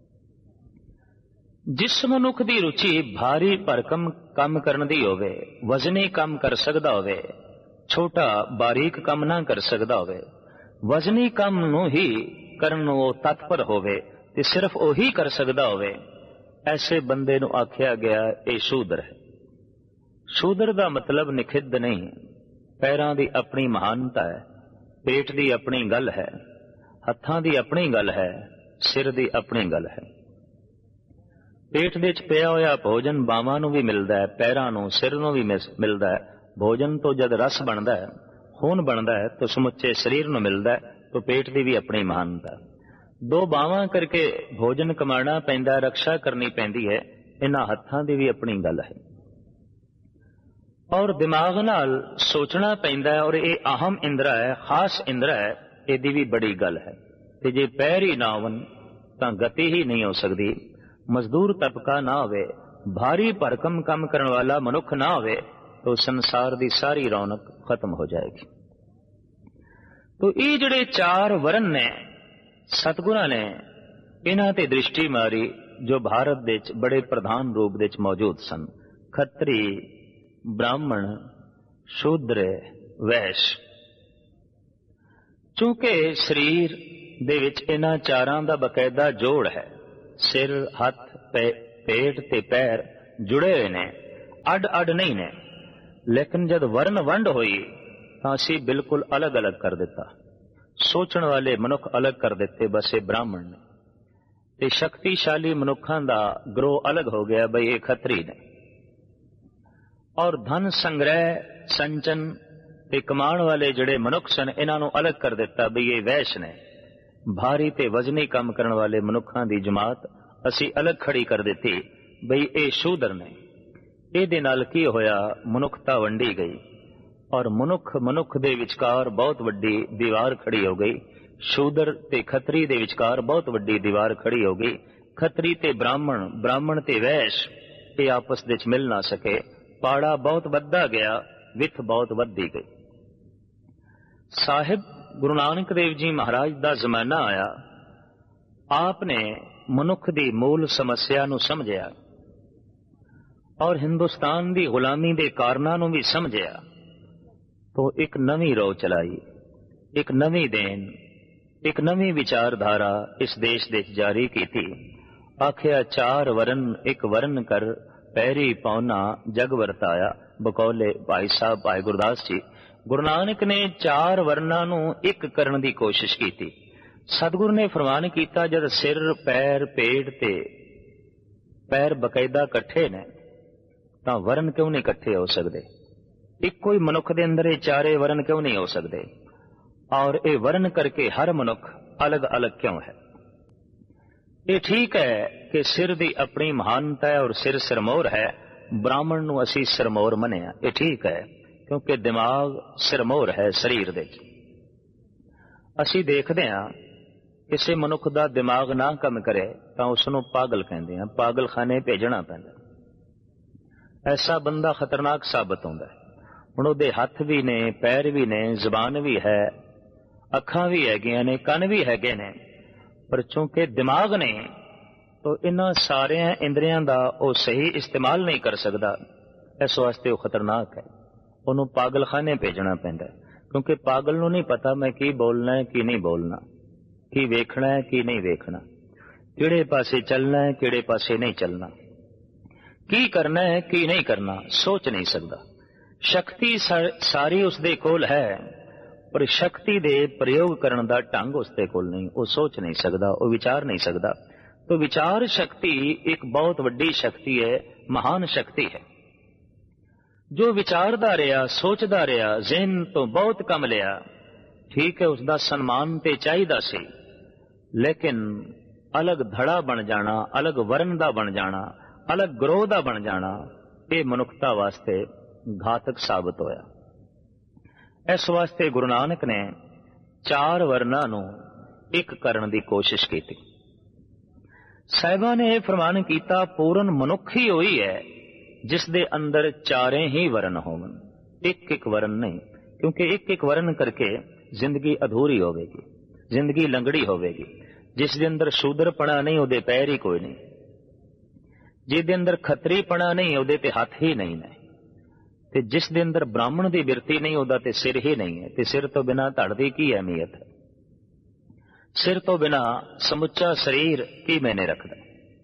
ਜਿਸ ਮਨੁੱਖ ਦੀ ਰੁਚੀ ਭਾਰੀ ਭਰਕਮ ਕੰਮ ਕਰਨ ਦੀ ਹੋਵੇ, ਵਜ਼ਨੀ ਕੰਮ ਕਰ ਸਕਦਾ ਹੋਵੇ, ਛੋਟਾ ਬਾਰੀਕ ਕੰਮ ਨਾ ਕਰ ਸਕਦਾ ਹੋਵੇ, ਵਜ਼ਨੀ ਕੰਮ ਨੂੰ ਹੀ ਕਰਨ ਨੂੰ ਉਹ ਤਤਪਰ ਹੋਵੇ ਤੇ ਸਿਰਫ ਉਹੀ ਕਰ ਸਕਦਾ ਹੋਵੇ, ਐਸੇ ਬੰਦੇ ਨੂੰ ਆਖਿਆ ਗਿਆ ਇਹ ਸ਼ੂਦਰ ਹੈ। ਸ਼ੂਦਰ ਦਾ ਮਤਲਬ ਨਿਖਿੱਧ ਨਹੀਂ। ਪੈਰਾਂ ਦੀ ਆਪਣੀ ਮਹਾਨਤਾ ਹੈ, ਪੇਟ ਦੀ ਆਪਣੀ ਗੱਲ ਹੈ, ਹੱਥਾਂ ਦੀ ਆਪਣੀ ਗੱਲ ਹੈ, ਸਿਰ ਦੀ ਆਪਣੀ ਗੱਲ ਹੈ। ਪੇਟ ਦੇ ਵਿੱਚ ਪਿਆ ਹੋਇਆ ਭੋਜਨ ਬਾਵਾਂ ਨੂੰ ਵੀ ਮਿਲਦਾ ਹੈ, ਪੈਰਾਂ ਨੂੰ, ਸਿਰ ਨੂੰ ਵੀ ਮਿਲਦਾ ਹੈ। ਭੋਜਨ ਤੋਂ ਜਦ ਰਸ ਬਣਦਾ ਹੈ, ਖੂਨ ਬਣਦਾ ਹੈ, ਤਾਂ ਸਮੁੱਚੇ ਸਰੀਰ ਨੂੰ ਮਿਲਦਾ ਹੈ। ਤਾਂ ਪੇਟ ਦੀ ਵੀ ਆਪਣੀ ਮਹਾਨਤਾ। ਦੋ ਬਾਵਾਂ ਕਰਕੇ ਭੋਜਨ ਕਮਾਉਣਾ ਪੈਂਦਾ, ਰਕਸ਼ਾ ਕਰਨੀ ਪੈਂਦੀ ਹੈ। ਇਹਨਾਂ ਹੱਥਾਂ ਦੀ ਵੀ ਆਪਣੀ ਗੱਲ ਹੈ ਔਰ ਦਿਮਾਗ ਨਾਲ ਸੋਚਣਾ ਪੈਂਦਾ ਹੈ। ਔਰ ਇਹ ਅਹਮ ਇੰਦਰਾ ਹੈ, ਖਾਸ ਇੰਦਰਾ ਹੈ, ਇਹਦੀ ਵੀ ਬੜੀ ਗੱਲ ਹੈ। ਤੇ ਜੇ ਪੈਰ ਹੀ ਨਾ ਹੋਣ ਤਾਂ ਗਤੀ ਹੀ ਨਹੀਂ ਹੋ ਸਕਦੀ। ਮਜ਼ਦੂਰ ਤਬਕਾ ਨਾ ਹੋਵੇ, ਭਾਰੀ ਭਰਕਮ ਕੰਮ ਕਰਨ ਵਾਲਾ ਮਨੁੱਖ ਨਾ ਹੋਵੇ, ਤਾਂ ਸੰਸਾਰ ਦੀ ਸਾਰੀ ਰੌਣਕ ਖਤਮ ਹੋ ਜਾਏਗੀ। ਤੋ ਇਹ ਜਿਹੜੇ ਚਾਰ ਵਰਨ ਨੇ, ਸਤਿਗੁਰਾਂ ਨੇ ਇਹਨਾਂ ਤੇ ਦ੍ਰਿਸ਼ਟੀ ਮਾਰੀ ਜੋ ਭਾਰਤ ਦੇ ਵਿੱਚ ਬੜੇ ਪ੍ਰਧਾਨ ਰੂਪ ਵਿੱਚ ਮੌਜੂਦ ਸਨ। ਖੱਤਰੀ, ਬ੍ਰਾਹਮਣ, ਸ਼ੂਦਰ, ਵੈਸ਼। ਚੂੰਕਿ ਸਰੀਰ ਦੇ ਵਿੱਚ ਇਹਨਾਂ ਚਾਰਾਂ ਦਾ ਬਕਾਇਦਾ ਜੋੜ ਹੈ। ਸਿਰ, ਹੱਥ, ਪੇਟ ਤੇ ਪੈਰ ਜੁੜੇ ਹੋਏ ਨੇ, ਅੱਡ ਅੱਡ ਨਹੀਂ ਨੇ। ਲੇਕਿਨ ਜਦ ਵਰਨ ਵੰਡ ਹੋਈ ਤਾਂ ਅਸੀਂ ਬਿਲਕੁਲ ਅਲੱਗ ਅਲੱਗ ਕਰ ਦਿੱਤਾ। ਸੋਚਣ ਵਾਲੇ ਮਨੁੱਖ ਅਲੱਗ ਕਰ ਦਿੱਤੇ, ਬਸ ਇਹ ਬ੍ਰਾਹਮਣ ਨੇ। ਤੇ ਸ਼ਕਤੀਸ਼ਾਲੀ ਮਨੁੱਖਾਂ ਦਾ ਗਰੋਹ ਅਲੱਗ ਹੋ ਗਿਆ, ਬਈ ਇਹ ਖੱਤਰੀ ਨੇ। ਔਰ ਧਨ ਸੰਗ੍ਰਹਿ, ਸੰਚਨ ਤੇ ਕਮਾਉਣ ਵਾਲੇ ਜਿਹੜੇ ਮਨੁੱਖ ਸਨ, ਇਹਨਾਂ ਨੂੰ ਅਲੱਗ ਕਰ ਦਿੱਤਾ, ਬਈ ਇਹ ਵੈਸ਼ ਨੇ। ਭਾਰੀ ਤੇ ਵਜ਼ਨੀ ਕੰਮ ਕਰਨ ਵਾਲੇ ਮਨੁੱਖਾਂ ਦੀ ਜਮਾਤ ਅਸੀਂ ਅਲੱਗ ਖੜੀ ਕਰ ਦਿੱਤੀ, ਬਈ ਇਹ ਸ਼ੂਦਰ ਨੇ। ਇਹਦੇ ਨਾਲ ਕੀ ਹੋਇਆ? ਮਨੁੱਖਤਾ ਵੰਡੀ ਗਈ ਔਰ ਮਨੁੱਖ ਮਨੁੱਖ ਦੇ ਵਿਚਕਾਰ ਬਹੁਤ ਵੱਡੀ ਦੀਵਾਰ ਖੜੀ ਹੋ ਗਈ। ਸ਼ੂਦਰ ਤੇ ਖੱਤਰੀ ਦੇ ਵਿਚਕਾਰ ਬਹੁਤ ਵੱਡੀ ਦੀਵਾਰ ਖੜੀ ਹੋ ਗਈ। ਖੱਤਰੀ ਤੇ ਬ੍ਰਾਹਮਣ, ਬ੍ਰਾਹਮਣ ਤੇ ਵੈਸ਼ ਇਹ ਆਪਸ ਵਿੱਚ ਮਿਲ ਨਾ ਸਕੇ। ਪਾੜਾ ਬਹੁਤ ਵੱਧਦਾ ਗਿਆ, ਵਿੱਥ ਬਹੁਤ ਵੱਧਦੀ ਗਈ। ਸਾਹਿਬ ਗੁਰੂ ਨਾਨਕ ਦੇਵ ਜੀ ਮਹਾਰਾਜ ਦਾ ਜ਼ਮਾਨਾ ਆਇਆ। ਆਪ ਨੇ ਮਨੁੱਖ ਦੀ ਮੂਲ ਸਮੱਸਿਆ ਨੂੰ ਸਮਝਿਆ ਔਰ ਹਿੰਦੁਸਤਾਨ ਦੀ ਗੁਲਾਮੀ ਦੇ ਕਾਰਨਾਂ ਨੂੰ ਵੀ ਸਮਝਿਆ। ਤੋਂ ਇੱਕ ਨਵੀਂ ਰੋਹ ਚਲਾਈ, ਇੱਕ ਨਵੀਂ ਦੇਨ, ਇੱਕ ਨਵੀਂ ਵਿਚਾਰਧਾਰਾ ਇਸ ਦੇਸ਼ ਦੇ ਜਾਰੀ ਕੀਤੀ। ਆਖਿਆ ਚਾਰ ਵਰਨ ਇੱਕ ਵਰਨ ਕਰ, ਪੈਰੀ ਪੌਨਾ ਜਗ ਵਰਤਾਇਆ। ਬਕੌਲੇ ਭਾਈ ਸਾਹਿਬ ਭਾਈ ਗੁਰਦਾਸ ਜੀ। ਗੁਰੂ ਨਾਨਕ ਨੇ ਚਾਰ ਵਰਨਾਂ ਨੂੰ ਇੱਕ ਕਰਨ ਦੀ ਕੋਸ਼ਿਸ਼ ਕੀਤੀ। ਸਤਿਗੁਰੂ ਨੇ ਫਰਮਾਨ ਕੀਤਾ, ਜਦ ਸਿਰ, ਪੈਰ, ਪੇਟ ਤੇ ਪੈਰ ਬਕਾਇਦਾ ਇਕੱਠੇ ਨੇ ਤਾਂ ਵਰਨ ਕਿਉਂ ਨਹੀਂ ਇਕੱਠੇ ਹੋ ਸਕਦੇ? ਇੱਕੋ ਹੀ ਮਨੁੱਖ ਦੇ ਅੰਦਰ ਇਹ ਚਾਰੇ ਵਰਨ ਕਿਉਂ ਨਹੀਂ ਹੋ ਸਕਦੇ? ਔਰ ਇਹ ਵਰਨ ਕਰਕੇ ਹਰ ਮਨੁੱਖ ਅਲੱਗ ਅਲੱਗ ਕਿਉਂ ਹੈ? ਇਹ ਠੀਕ ਹੈ ਕਿ ਸਿਰ ਦੀ ਆਪਣੀ ਮਹਾਨਤਾ ਹੈ ਔਰ ਸਿਰ ਸਿਰਮੌਰ ਹੈ। ਬ੍ਰਾਹਮਣ ਨੂੰ ਅਸੀਂ ਸਿਰਮੌਰ ਮੰਨਿਆ, ਇਹ ਠੀਕ ਹੈ, ਕਿਉਂਕਿ ਦਿਮਾਗ ਸਿਰਮੌਰ ਹੈ ਸਰੀਰ ਦੇ। ਅਸੀਂ ਦੇਖਦੇ ਹਾਂ ਕਿਸੇ ਮਨੁੱਖ ਦਾ ਦਿਮਾਗ ਨਾ ਕੰਮ ਕਰੇ ਤਾਂ ਉਸ ਨੂੰ ਪਾਗਲ ਕਹਿੰਦੇ ਹਾਂ, ਪਾਗਲਖਾਨੇ ਭੇਜਣਾ ਪੈਂਦਾ। ਐਸਾ ਬੰਦਾ ਖਤਰਨਾਕ ਸਾਬਤ ਹੁੰਦਾ ਹੈ। ਹੁਣ ਉਹਦੇ ਹੱਥ ਵੀ ਨੇ, ਪੈਰ ਵੀ ਨੇ, ਜ਼ੁਬਾਨ ਵੀ ਹੈ, ਅੱਖਾਂ ਵੀ ਹੈਗੀਆਂ ਨੇ, ਕੰਨ ਵੀ ਹੈਗੇ ਨੇ, ਪਰ ਚੂੰਕਿ ਦਿਮਾਗ ਨੇ ਤਾਂ ਇਹਨਾਂ ਸਾਰਿਆਂ ਇੰਦਰੀਆਂ ਦਾ ਉਹ ਸਹੀ ਇਸਤੇਮਾਲ ਨਹੀਂ ਕਰ ਸਕਦਾ। ਇਸ ਵਾਸਤੇ ਉਹ ਖਤਰਨਾਕ ਹੈ। ਉਹਨੂੰ ਪਾਗਲਖਾਨੇ ਭੇਜਣਾ ਪੈਂਦਾ, ਕਿਉਂਕਿ ਪਾਗਲ ਨੂੰ ਨਹੀਂ ਪਤਾ ਮੈਂ ਕੀ ਬੋਲਣਾ ਹੈ ਕੀ ਨਹੀਂ ਬੋਲਣਾ, ਕੀ ਵੇਖਣਾ ਹੈ ਕੀ ਨਹੀਂ ਵੇਖਣਾ, ਕਿਹੜੇ ਪਾਸੇ ਚੱਲਣਾ ਹੈ ਕਿਹੜੇ ਪਾਸੇ ਨਹੀਂ ਚੱਲਣਾ, ਕੀ ਕਰਨਾ ਹੈ ਕੀ ਨਹੀਂ ਕਰਨਾ, ਸੋਚ ਨਹੀਂ ਸਕਦਾ। ਸ਼ਕਤੀ ਸਾਰੀ ਉਸਦੇ ਕੋਲ ਹੈ, ਪਰ ਸ਼ਕਤੀ ਦੇ ਪ੍ਰਯੋਗ ਕਰਨ ਦਾ ਢੰਗ ਉਸਦੇ ਕੋਲ ਨਹੀਂ। ਉਹ ਸੋਚ ਨਹੀਂ ਸਕਦਾ, ਉਹ ਵਿਚਾਰ ਨਹੀਂ ਸਕਦਾ। तो विचार शक्ति एक बहुत वड्डी शक्ति है, महान शक्ति है। जो विचारदा रहा, सोचदा रहा, जहन तो बहुत कम लिया, ठीक है, उसका सम्मान ते चाहिदा सी, लेकिन अलग धड़ा बन जाना, अलग वर्ण दा बन जाना, अलग ग्रोह दा बन जाना, ये मनुखता वास्ते घातक साबित होया। इस वास्ते गुरु नानक ने चार वर्णा नूं एक करन दी कोशिश की। साहिबा ने यह फरमान किया, पूर्ण मनुख ही होई है जिस दे अंदर चारे ही वर्ण होवन, एक एक वर्ण नहीं, क्योंकि एक एक वर्ण करके जिंदगी अधूरी होवेगी, जिंदगी लंगड़ी होवेगी। जिस दे अंदर शूद्रपना नहीं उहदे पैर ही कोई नहीं, जिस दे अंदर खतरीपना नहीं उहदे ते हथ ही नहीं ने, ते जिस दे अंदर ब्राह्मण दी बिरती नहीं उहदा ते सिर ही नहीं है। ते सिर तो बिना धड़ दी की अहमियत है? सिर तो बिना समुच्चा शरीर की मैंने रखदा।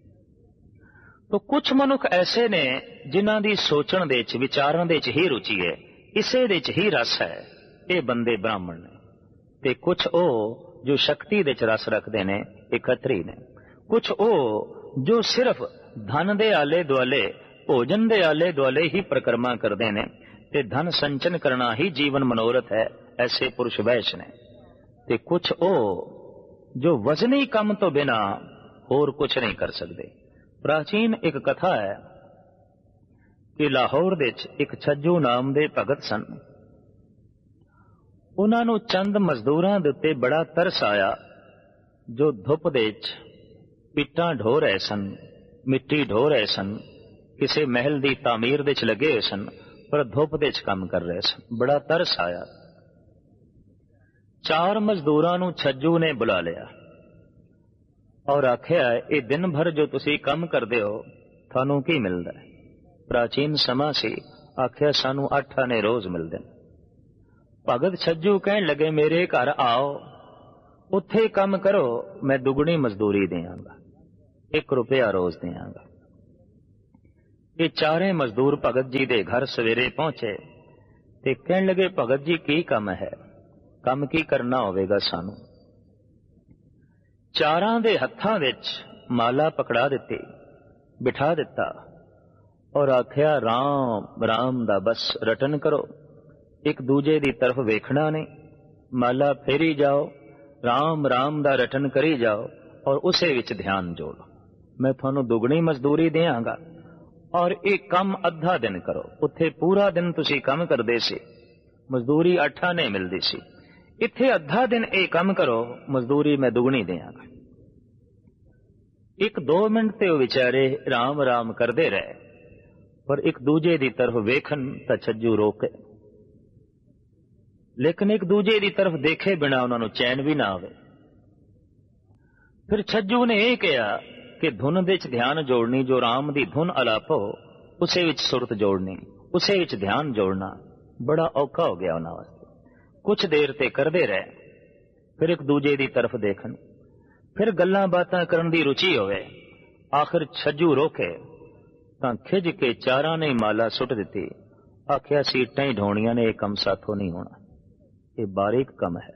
तो कुछ मनुख ऐसे ने जिन्हां दी सोचण दे च विचारण दे च ही रुचि है, इसे दे च ही रस है, ये बंदे ब्राह्मण ने। ते कुछ ओ जो शक्ति दे च रस रखदे ने, ये खतरी ने। कुछ ओ जो सिर्फ धन दे आले दुआले, भोजन दे आले दुआले ही परिक्रमा करदे ने, ते धन संचन करना ही जीवन मनोरथ है, ऐसे पुरुष वैश्य ने। ते कुछ ओ जो वजनी कम तो बिना और कुछ नहीं कर सकते। प्राचीन एक कथा है कि लाहौर दे एक छज्जू नाम दे भगत सन। उन्हां नूं चंद मजदूरां दे उत्ते बड़ा तरस आया जो धुप दे पिट्टां ढो रहे सन, मिट्टी ढो रहे सन, किसी महल की तामीर दे लगे हुए सन, पर धुप दे काम कर रहे सन। बड़ा तरस आया। चार मजदूरां नूं छज्जू ने बुला लिया और आख्या, ये दिन भर जो तुसी काम करदे हो थानू की मिलदा है? प्राचीन समा सी, आख्या सानू अठ आने रोज मिलदे। भगत छज्जू कहन लगे, मेरे घर आओ ਉੱਥੇ ਕੰਮ ਕਰੋ, ਮੈਂ ਦੁਗਣੀ ਮਜ਼ਦੂਰੀ ਦਿਆਂਗਾ, ਇੱਕ ਰੁਪਇਆ ਰੋਜ਼ ਦਿਆਂਗਾ। ਇਹ ਚਾਰੇ ਮਜ਼ਦੂਰ ਭਗਤ ਜੀ ਦੇ ਘਰ ਸਵੇਰੇ ਪਹੁੰਚੇ ਤੇ ਕਹਿਣ ਲੱਗੇ, ਭਗਤ ਜੀ ਕੀ ਕੰਮ ਹੈ? ਕੰਮ ਕੀ ਕਰਨਾ ਹੋਵੇਗਾ ਸਾਨੂੰ? ਚਾਰਾਂ ਦੇ ਹੱਥਾਂ ਵਿੱਚ ਮਾਲਾ ਪਕੜਾ ਦਿੱਤੀ, ਬਿਠਾ ਦਿੱਤਾ ਔਰ ਆਖਿਆ, ਰਾਮ ਰਾਮ ਦਾ ਬਸ ਰਟਨ ਕਰੋ, ਇੱਕ ਦੂਜੇ ਦੀ ਤਰਫ ਵੇਖਣਾ ਨਹੀਂ, ਮਾਲਾ ਫੇਰੀ ਜਾਓ, ਰਾਮ ਰਾਮ ਦਾ ਰਟਨ ਕਰੀ ਜਾਓ ਔਰ ਉਸੇ ਵਿੱਚ ਧਿਆਨ ਜੋੜੋ। ਮੈਂ ਤੁਹਾਨੂੰ ਦੁਗਣੀ ਮਜ਼ਦੂਰੀ ਦਿਆਂਗਾ ਔਰ ਇਹ ਕੰਮ ਅੱਧਾ ਦਿਨ ਕਰੋ। ਉੱਥੇ ਪੂਰਾ ਦਿਨ ਤੁਸੀਂ ਕੰਮ ਕਰਦੇ ਸੀ, ਮਜ਼ਦੂਰੀ ਅੱਠ ਆਨੇ ਮਿਲਦੀ ਸੀ। ਇੱਥੇ ਅੱਧਾ ਦਿਨ ਇਹ ਕੰਮ ਕਰੋ, ਮਜ਼ਦੂਰੀ ਮੈਂ ਦੁਗਣੀ ਦਿਆਂਗਾ। ਇੱਕ ਦੋ ਮਿੰਟ ਤੇ ਉਹ ਵਿਚਾਰੇ ਰਾਮ ਰਾਮ ਕਰਦੇ ਰਹੇ, ਪਰ ਇੱਕ ਦੂਜੇ ਦੀ ਤਰਫ ਵੇਖਣ ਤਾਂ ਛੱਜੂ ਰੋਕੇ, ਲੇਕਿਨ ਇੱਕ ਦੂਜੇ ਦੀ ਤਰਫ ਦੇਖੇ ਬਿਨਾ ਉਹਨਾਂ ਨੂੰ ਚੈਨ ਵੀ ਨਾ ਆਵੇ। ਫਿਰ ਛੱਜੂ ਨੇ ਇਹ ਕਿਹਾ ਕਿ ਧੁਨ ਵਿੱਚ ਧਿਆਨ ਜੋੜਨੀ, ਜੋ ਰਾਮ ਦੀ ਧੁਨ ਅਲਾਪੋ ਉਸੇ ਵਿੱਚ ਸੁਰਤ ਜੋੜਨੀ, ਉਸੇ ਵਿੱਚ ਧਿਆਨ ਜੋੜਨਾ ਬੜਾ ਔਖਾ ਹੋ ਗਿਆ ਉਹਨਾਂ ਵਾਸਤੇ। ਕੁਛ ਦੇਰ ਤੇ ਕਰਦੇ ਰਹੇ, ਫਿਰ ਇੱਕ ਦੂਜੇ ਦੀ ਤਰਫ ਦੇਖਣ, ਫਿਰ ਗੱਲਾਂ ਬਾਤਾਂ ਕਰਨ ਦੀ ਰੁਚੀ ਹੋਵੇ। ਆਖਿਰ ਛੱਜੂ ਰੋਕੇ ਤਾਂ ਖਿੱਚ ਕੇ ਚਾਰਾਂ ਨੇ ਮਾਲਾ ਸੁੱਟ ਦਿੱਤੀ। ਆਖਿਆ, ਸੀਟਾਂ ਹੀ ਢੋਣੀਆਂ ਨੇ, ਇਹ ਕੰਮ ਸਾਥੋਂ ਨਹੀਂ ਹੋਣਾ। ਇਹ ਬਾਰੀਕ ਕੰਮ ਹੈ,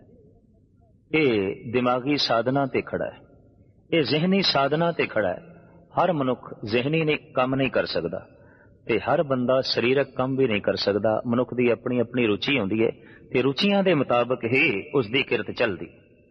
ਇਹ ਦਿਮਾਗੀ ਸਾਧਨਾ ਤੇ ਖੜਾ ਹੈ, ਇਹ ਜ਼ਿਹਨੀ ਸਾਧਨਾ ਤੇ ਖੜਾ ਹੈ। ਹਰ ਮਨੁੱਖ ਜ਼ਿਹਨੀ ਨੇ ਕੰਮ ਨਹੀਂ ਕਰ ਸਕਦਾ ਤੇ ਹਰ ਬੰਦਾ ਸਰੀਰਕ ਕੰਮ ਵੀ ਨਹੀਂ ਕਰ ਸਕਦਾ। ਮਨੁੱਖ ਦੀ ਆਪਣੀ ਆਪਣੀ ਰੁਚੀ ਹੁੰਦੀ ਹੈ ਤੇ ਰੁਚੀਆਂ ਦੇ ਮੁਤਾਬਕ ਹੀ ਉਸ ਦੀ ਕਿਰਤ ਚੱਲਦੀ।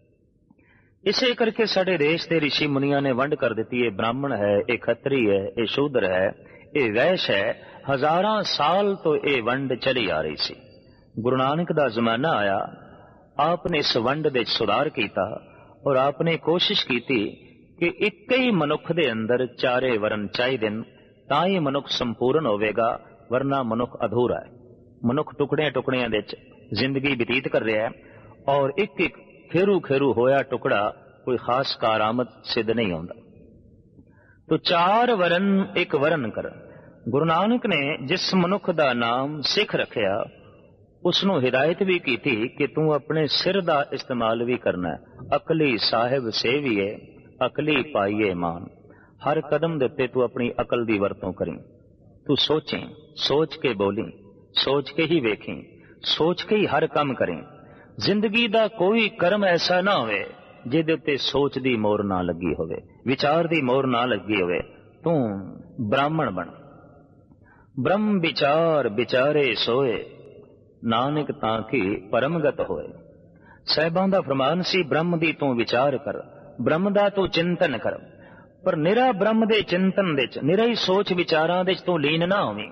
ਇਸੇ ਕਰਕੇ ਸਾਡੇ ਦੇਸ਼ ਦੇ ਰਿਸ਼ੀ ਮੁਨੀਆਂ ਨੇ ਵੰਡ ਕਰ ਦਿੱਤੀ, ਇਹ ਬ੍ਰਾਹਮਣ ਹੈ, ਇਹ ਖੱਤਰੀ ਹੈ, ਇਹ ਸ਼ੂਦਰ ਹੈ, ਇਹ ਵੈਸ਼ ਹੈ। ਹਜ਼ਾਰਾਂ ਸਾਲ ਤੋਂ ਇਹ ਵੰਡ ਚਲੀ ਆ ਰਹੀ ਸੀ। ਗੁਰੂ ਨਾਨਕ ਦਾ ਜ਼ਮਾਨਾ ਆਇਆ, ਆਪ ਨੇ ਇਸ ਵੰਡ ਵਿੱਚ ਸੁਧਾਰ ਕੀਤਾ ਔਰ ਆਪ ਨੇ ਕੋਸ਼ਿਸ਼ ਕੀਤੀ ਕਿ ਇੱਕ ਹੀ ਮਨੁੱਖ ਦੇ ਅੰਦਰ ਚਾਰੇ ਵਰਨ ਚਾਹੀਦੇ ਨੇ, ਤਾਂ ਹੀ ਮਨੁੱਖ ਸੰਪੂਰਨ ਹੋਵੇਗਾ, ਵਰਨਾ ਮਨੁੱਖ ਅਧੂਰਾ ਹੈ। ਮਨੁੱਖ ਟੁਕੜਿਆਂ ਟੁਕੜਿਆਂ ਵਿੱਚ ਜ਼ਿੰਦਗੀ ਬਤੀਤ ਕਰ ਰਿਹਾ ਹੈ ਔਰ ਇੱਕ ਇੱਕ ਖੇਰੂ ਖੇਰੂ ਹੋਇਆ ਟੁਕੜਾ ਕੋਈ ਖਾਸ ਕਾਰਾਮਦ ਸਿੱਧ ਨਹੀਂ ਹੁੰਦਾ। ਤੋ ਚਾਰ ਵਰਨ ਇੱਕ ਵਰਨ ਕਰ। ਗੁਰੂ ਨਾਨਕ ਨੇ ਜਿਸ ਮਨੁੱਖ ਦਾ ਨਾਮ ਸਿੱਖ ਰੱਖਿਆ, ਉਸ ਨੂੰ ਹਿਦਾਇਤ ਵੀ ਕੀਤੀ ਕਿ ਤੂੰ ਆਪਣੇ ਸਿਰ ਦਾ ਇਸਤੇਮਾਲ ਵੀ ਕਰਨਾ ਹੈ। ਅਕਲੀ ਸਾਹਿਬ ਸੇਵੀਏ, ਅਕਲੀ ਪਾਈਏ ਮਾਨ। ਹਰ ਕਦਮ ਦੇ ਉੱਤੇ ਤੂੰ ਆਪਣੀ ਅਕਲ ਦੀ ਵਰਤੋਂ ਕਰੀ। ਤੂੰ ਸੋਚੇ, ਸੋਚ ਕੇ ਬੋਲੀ, ਸੋਚ ਕੇ ਹੀ ਵੇਖੀ, ਸੋਚ ਕੇ ਹੀ ਹਰ ਕੰਮ ਕਰੀ। ਜ਼ਿੰਦਗੀ ਦਾ ਕੋਈ ਕਰਮ ਐਸਾ ਨਾ ਹੋਵੇ ਜਿਹਦੇ ਉੱਤੇ ਸੋਚ ਦੀ ਮੋਹਰ ਨਾ ਲੱਗੀ ਹੋਵੇ, ਵਿਚਾਰ ਦੀ ਮੋਹਰ ਨਾ ਲੱਗੀ ਹੋਵੇ। ਤੂੰ ਬ੍ਰਾਹਮਣ ਬਣ। ਬ੍ਰਹਮ ਵਿਚਾਰ ਵਿਚਾਰੇ ਸੋਏ, ਨਾਨਕ ਤਾਂ ਕਿ ਪਰਮਗਤ ਹੋਏ। ਸਾਹਿਬਾਂ ਦਾ ਫਰਮਾਨ ਸੀ, ਬ੍ਰਹਮ ਦੀ ਤੂੰ ਵਿਚਾਰ ਕਰ, ਬ੍ਰਹਮ ਦਾ ਤੂੰ ਚਿੰਤਨ ਕਰ, ਪਰ ਨਿਰਾ ਬ੍ਰਹਮ ਦੇ ਚਿੰਤਨ ਵਿੱਚ, ਨਿਰਾ ਹੀ ਸੋਚ ਵਿਚਾਰਾਂ ਵਿੱਚ ਤੂੰ ਲੀਨ ਨਾ ਹੋਵੇਂ।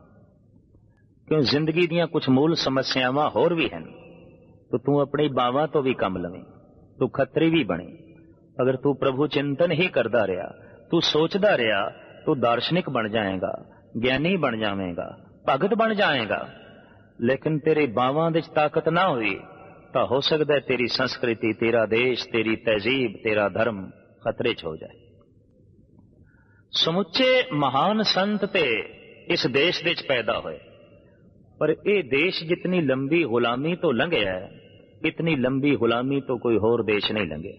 ਕਿਉਂ ਜ਼ਿੰਦਗੀ ਦੀਆਂ ਕੁਝ ਮੂਲ ਸਮੱਸਿਆਵਾਂ ਹੋਰ ਵੀ ਹਨ। ਤੋ ਤੂੰ ਆਪਣੀ ਬਾਵਾਂ ਤੋਂ ਵੀ ਕੰਮ ਲਵੇਂ, ਤੂੰ ਖੱਤਰੀ ਵੀ ਬਣੇ। ਅਗਰ ਤੂੰ ਪ੍ਰਭੂ ਚਿੰਤਨ ਹੀ ਕਰਦਾ ਰਿਹਾ, ਤੂੰ ਸੋਚਦਾ ਰਿਹਾ, ਤੂੰ ਦਾਰਸ਼ਨਿਕ ਬਣ ਜਾਏਗਾ, ਗਿਆਨੀ ਬਣ ਜਾਵੇਂਗਾ, ਭਗਤ ਬਣ ਜਾਏਗਾ। ਲੇਕਿਨ ਤੇਰੇ ਬਾਵਾਂ ਵਿੱਚ ਤਾਕਤ ਨਾ ਹੋਈ ਤਾਂ ਹੋ ਸਕਦਾ ਤੇਰੀ ਸੰਸਕ੍ਰਿਤੀ, ਤੇਰਾ ਦੇਸ਼, ਤੇਰੀ ਤਹਿਜ਼ੀਬ, ਤੇਰਾ ਧਰਮ ਖਤਰੇ 'ਚ ਹੋ ਜਾਏ। ਸਮੁੱਚੇ ਮਹਾਨ ਸੰਤ ਤੇ ਇਸ ਦੇਸ਼ ਵਿੱਚ ਪੈਦਾ ਹੋਏ, ਪਰ ਇਹ ਦੇਸ਼ ਜਿਤਨੀ ਲੰਬੀ ਗੁਲਾਮੀ ਤੋਂ ਲੰਘਿਆ ਹੈ, ਇਤਨੀ ਲੰਬੀ ਗੁਲਾਮੀ ਤੋਂ ਕੋਈ ਹੋਰ ਦੇਸ਼ ਨਹੀਂ ਲੰਘਿਆ।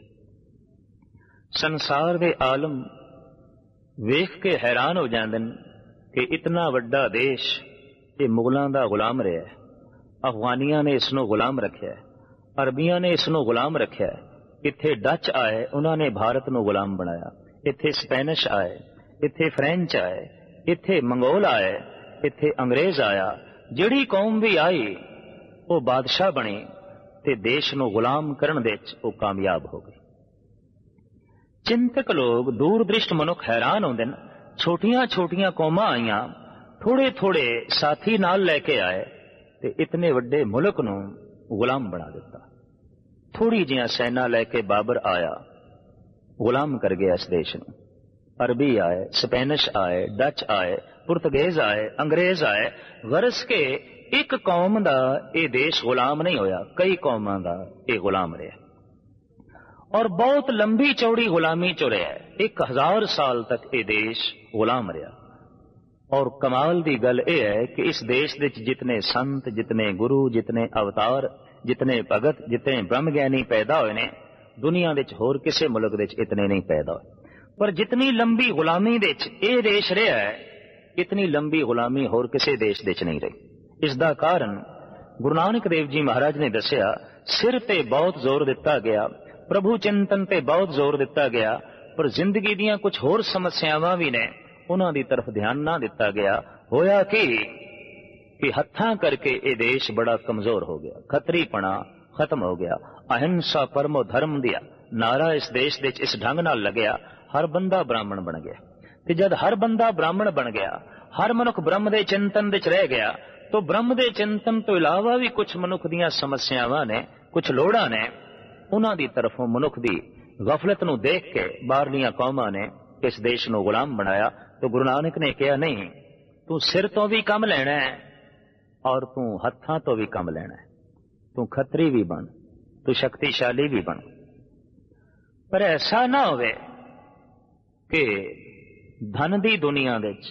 ਸੰਸਾਰ ਦੇ ਆਲਮ ਵੇਖ ਕੇ ਹੈਰਾਨ ਹੋ ਜਾਂਦੇ ਨੇ ਕਿ ਇਤਨਾ ਵੱਡਾ ਦੇਸ਼ ਇਹ ਮੁਗਲਾਂ ਦਾ ਗੁਲਾਮ ਰਿਹਾ ਹੈ। ਅਫਗਾਨੀਆਂ ਨੇ ਇਸ ਨੂੰ ਗੁਲਾਮ ਰੱਖਿਆ ਹੈ, ਅਰਬੀਆਂ ਨੇ ਇਸ ਨੂੰ ਗੁਲਾਮ ਰੱਖਿਆ ਹੈ। ਇੱਥੇ ਡੱਚ ਆਏ, ਉਹਨਾਂ ਨੇ ਭਾਰਤ ਨੂੰ ਗੁਲਾਮ ਬਣਾਇਆ। ਇੱਥੇ ਸਪੈਨਿਸ਼ ਆਏ, ਇੱਥੇ ਫ੍ਰੈਂਚ ਆਏ, ਇੱਥੇ ਮੰਗੋਲ ਆਏ, ਇੱਥੇ ਅੰਗਰੇਜ਼ ਆਇਆ। ਜਿਹੜੀ ਕੌਮ ਵੀ ਆਈ ਉਹ ਬਾਦਸ਼ਾਹ ਬਣੀ ਤੇ ਦੇਸ਼ ਨੂੰ ਗੁਲਾਮ ਕਰਨ ਦੇ ਵਿੱਚ ਉਹ ਕਾਮਯਾਬ ਹੋ ਗਈ। ਚਿੰਤਕ ਲੋਕ, ਦੂਰਦ੍ਰਿਸ਼ਟ ਮਨੁੱਖ ਹੈਰਾਨ ਹੁੰਦੇ ਨੇ। ਛੋਟੀਆਂ ਛੋਟੀਆਂ ਕੌਮਾਂ ਆਈਆਂ, ਥੋੜੇ ਥੋੜੇ ਸਾਥੀ ਨਾਲ ਲੈ ਕੇ ਆਏ ਤੇ ਇਤਨੇ ਵੱਡੇ ਮੁਲਕ ਨੂੰ ਗੁਲਾਮ ਬਣਾ ਦਿੱਤਾ। ਥੋੜੀ ਜਿਹੀਆਂ ਸੈਨਾ ਲੈ ਕੇ ਬਾਬਰ ਆਇਆ, ਗੁਲਾਮ ਕਰ ਗਿਆ ਇਸ ਦੇਸ਼ ਨੂੰ। ਅਰਬੀ ਆਏ, ਸਪੈਨਿਸ਼ ਆਏ, ਡੱਚ ਆਏ, ਪੁਰਤਗੇਜ਼ ਆਏ, ਅੰਗਰੇਜ਼ ਆਏ। ਵਰਸ ਕੇ ਇੱਕ ਕੌਮ ਦਾ ਇਹ ਦੇਸ਼ ਗੁਲਾਮ ਨਹੀਂ ਹੋਇਆ, ਕਈ ਕੌਮਾਂ ਦਾ ਇਹ ਗੁਲਾਮ ਰਿਹਾ ਔਰ ਬਹੁਤ ਲੰਬੀ ਚੌੜੀ ਗੁਲਾਮੀ ਚ ਰਿਹਾ। ਇੱਕ ਹਜ਼ਾਰ ਸਾਲ ਤੱਕ ਇਹ ਦੇਸ਼ ਗੁਲਾਮ ਰਿਹਾ। ਔਰ ਕਮਾਲ ਦੀ ਗੱਲ ਇਹ ਹੈ ਕਿ ਇਸ ਦੇਸ਼ ਵਿੱਚ ਜਿਤਨੇ ਸੰਤ, ਜਿਤਨੇ ਗੁਰੂ, ਜਿਤਨੇ ਅਵਤਾਰ, ਜਿਤਨੇ ਭਗਤ, ਜਿਤਨੇ ਬ੍ਰਹਮ ਗਿਆਨੀ ਪੈਦਾ ਹੋਏ ਨੇ, दुनिया विच होर किसी मुल्क विच इतने नहीं पैदा होए। पर जितनी लंबी गुलामी विच ये देश रहा है, इतनी लंबी गुलामी होर किसी देश विच नहीं रही। इसका कारण गुरु नानक देव जी महाराज ने दसिया, सिर ते बहुत जोर दिता गया, प्रभु चिंतन ते बहुत जोर दिता गया, पर जिंदगी दियां कुछ होर समस्यावां भी ने, उन्हां दी तरफ ध्यान ना दिता गया। होया कि कि हत्थां करके ये देश बड़ा कमजोर हो गया, खतरीपना खत्म हो गया। अहिंसा परमो धर्म दिया नारा इस देश दे इस ढंग नाल लगया, हर बंदा ब्राह्मण बन गया। ते जद हर बंदा ब्राह्मण बन गया, हर मनुख ब्रह्म दे चिंतन विच रह गया, तो ब्रह्म दे चिंतन तो इलावा भी कुछ मनुख दियां समस्यावां ने, कुछ लोड़ां ने, उन्हां दी तरफों मनुख दी गफलत नूं देख के बाहरलियां कौमां ने इस देश नूं गुलाम बनाया। तो गुरु नानक ने कहा, नहीं, तू सिर तो भी कम लेना है और तू हत्थां तो भी कम लेना है, तू खतरी भी बन, तू शक्तिशाली भी बन। पर ऐसा ना होवे कि धन दी दुनिया विच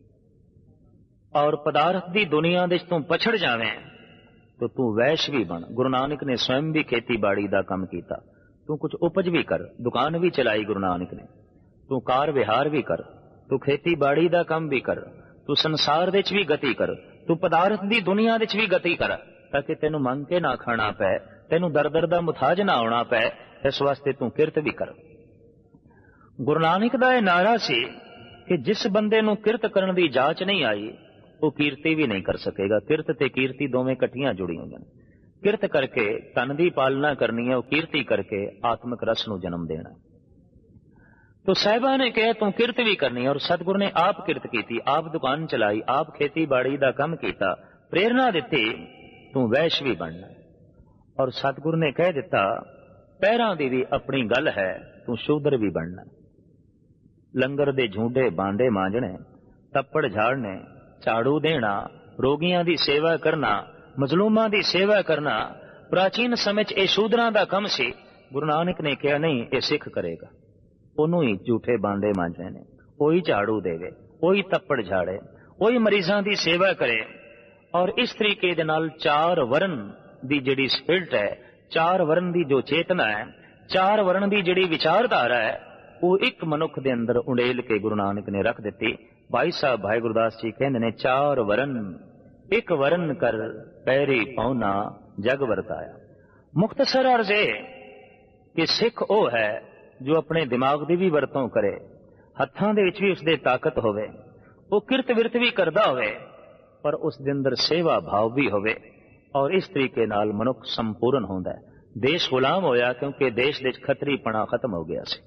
और पदार्थ दी दुनिया विच तू पछड़ जावे तो तू वैश भी बन। गुरु नानक ने स्वयं भी खेती बाड़ी का काम किया। तू कुछ उपज भी कर, दुकान भी चलाई गुरु नानक ने, तू कार विहार भी कर, तू खेती बाड़ी का काम भी कर, तू संसार विच भी गति कर, तू पदार्थ दी दुनिया विच भी गति कर, ताकि तेनू मंग के ना खाना पै, तेनू दर दर दा मुथाज ना होना पै। इस वास्ते तू किरत भी कर। गुरु नानक दा यह नारा सी कि जिस बंदे नू किरत करन दी जाच नहीं आई, वो कीर्ति भी नहीं कर सकेगा। किरत ते कीर्ति दोवें इकट्ठियां जुड़ी हुई हैं। किरत करके तन दी पालना करनी है, वो कीर्ति करके आत्मिक रस नू जन्म देना। तो साहिबा ने कहा तू किरत भी करनी है, और सतगुरु ने आप किरत की, आप दुकान चलाई, आप खेती बाड़ी का काम किया, प्रेरणा दी तू वैश भी बनना। और सतगुरु ने कह दिता, पैरां दी भी अपनी गल है, तू शूद्र भी बनना। लंगर दे झूडे बांडे मांजने, तप्पड़ झाड़ने, झाड़ू देना, रोगियां दी सेवा करना, मजलूमां दी सेवा करना, प्राचीन समय च शूद्रां दा काम सी। गुरु नानक ने कहा, नहीं, ये सिख करेगा। ओनू ही झूठे बांडे मांजने ने, वही झाड़ू देवे, वही तप्पड़ झाड़े, वही मरीजां दी सेवा करे। और इस तरीके दे नाल चार वर्ण दी जिहड़ी स्पिरिट है, चार वर्ण दी जो चेतना है, चार वर्ण दी जिहड़ी विचारधारा है, वो एक मनुख दे अंदर उंडेल के गुरु नानक ने रख दिती। भाई साहब भाई गुरदास जी कहते ने, चार वर्ण एक वर्ण कर पैरी पौना जग वरताया। मुख्तसर अर्ज है कि सिख वो है जो अपने दिमाग की भी वरतों करे, हत्थां दे विच भी उसदे ताकत होवे, वो किरत विरत भी करदा होवे, पर उस दे अंदर सेवा भाव भी होवे। और इस तरीके नाल मनुख संपूर्ण होंदा है। देश गुलाम होया क्योंकि देश दे खतरीपना खत्म हो गया सी।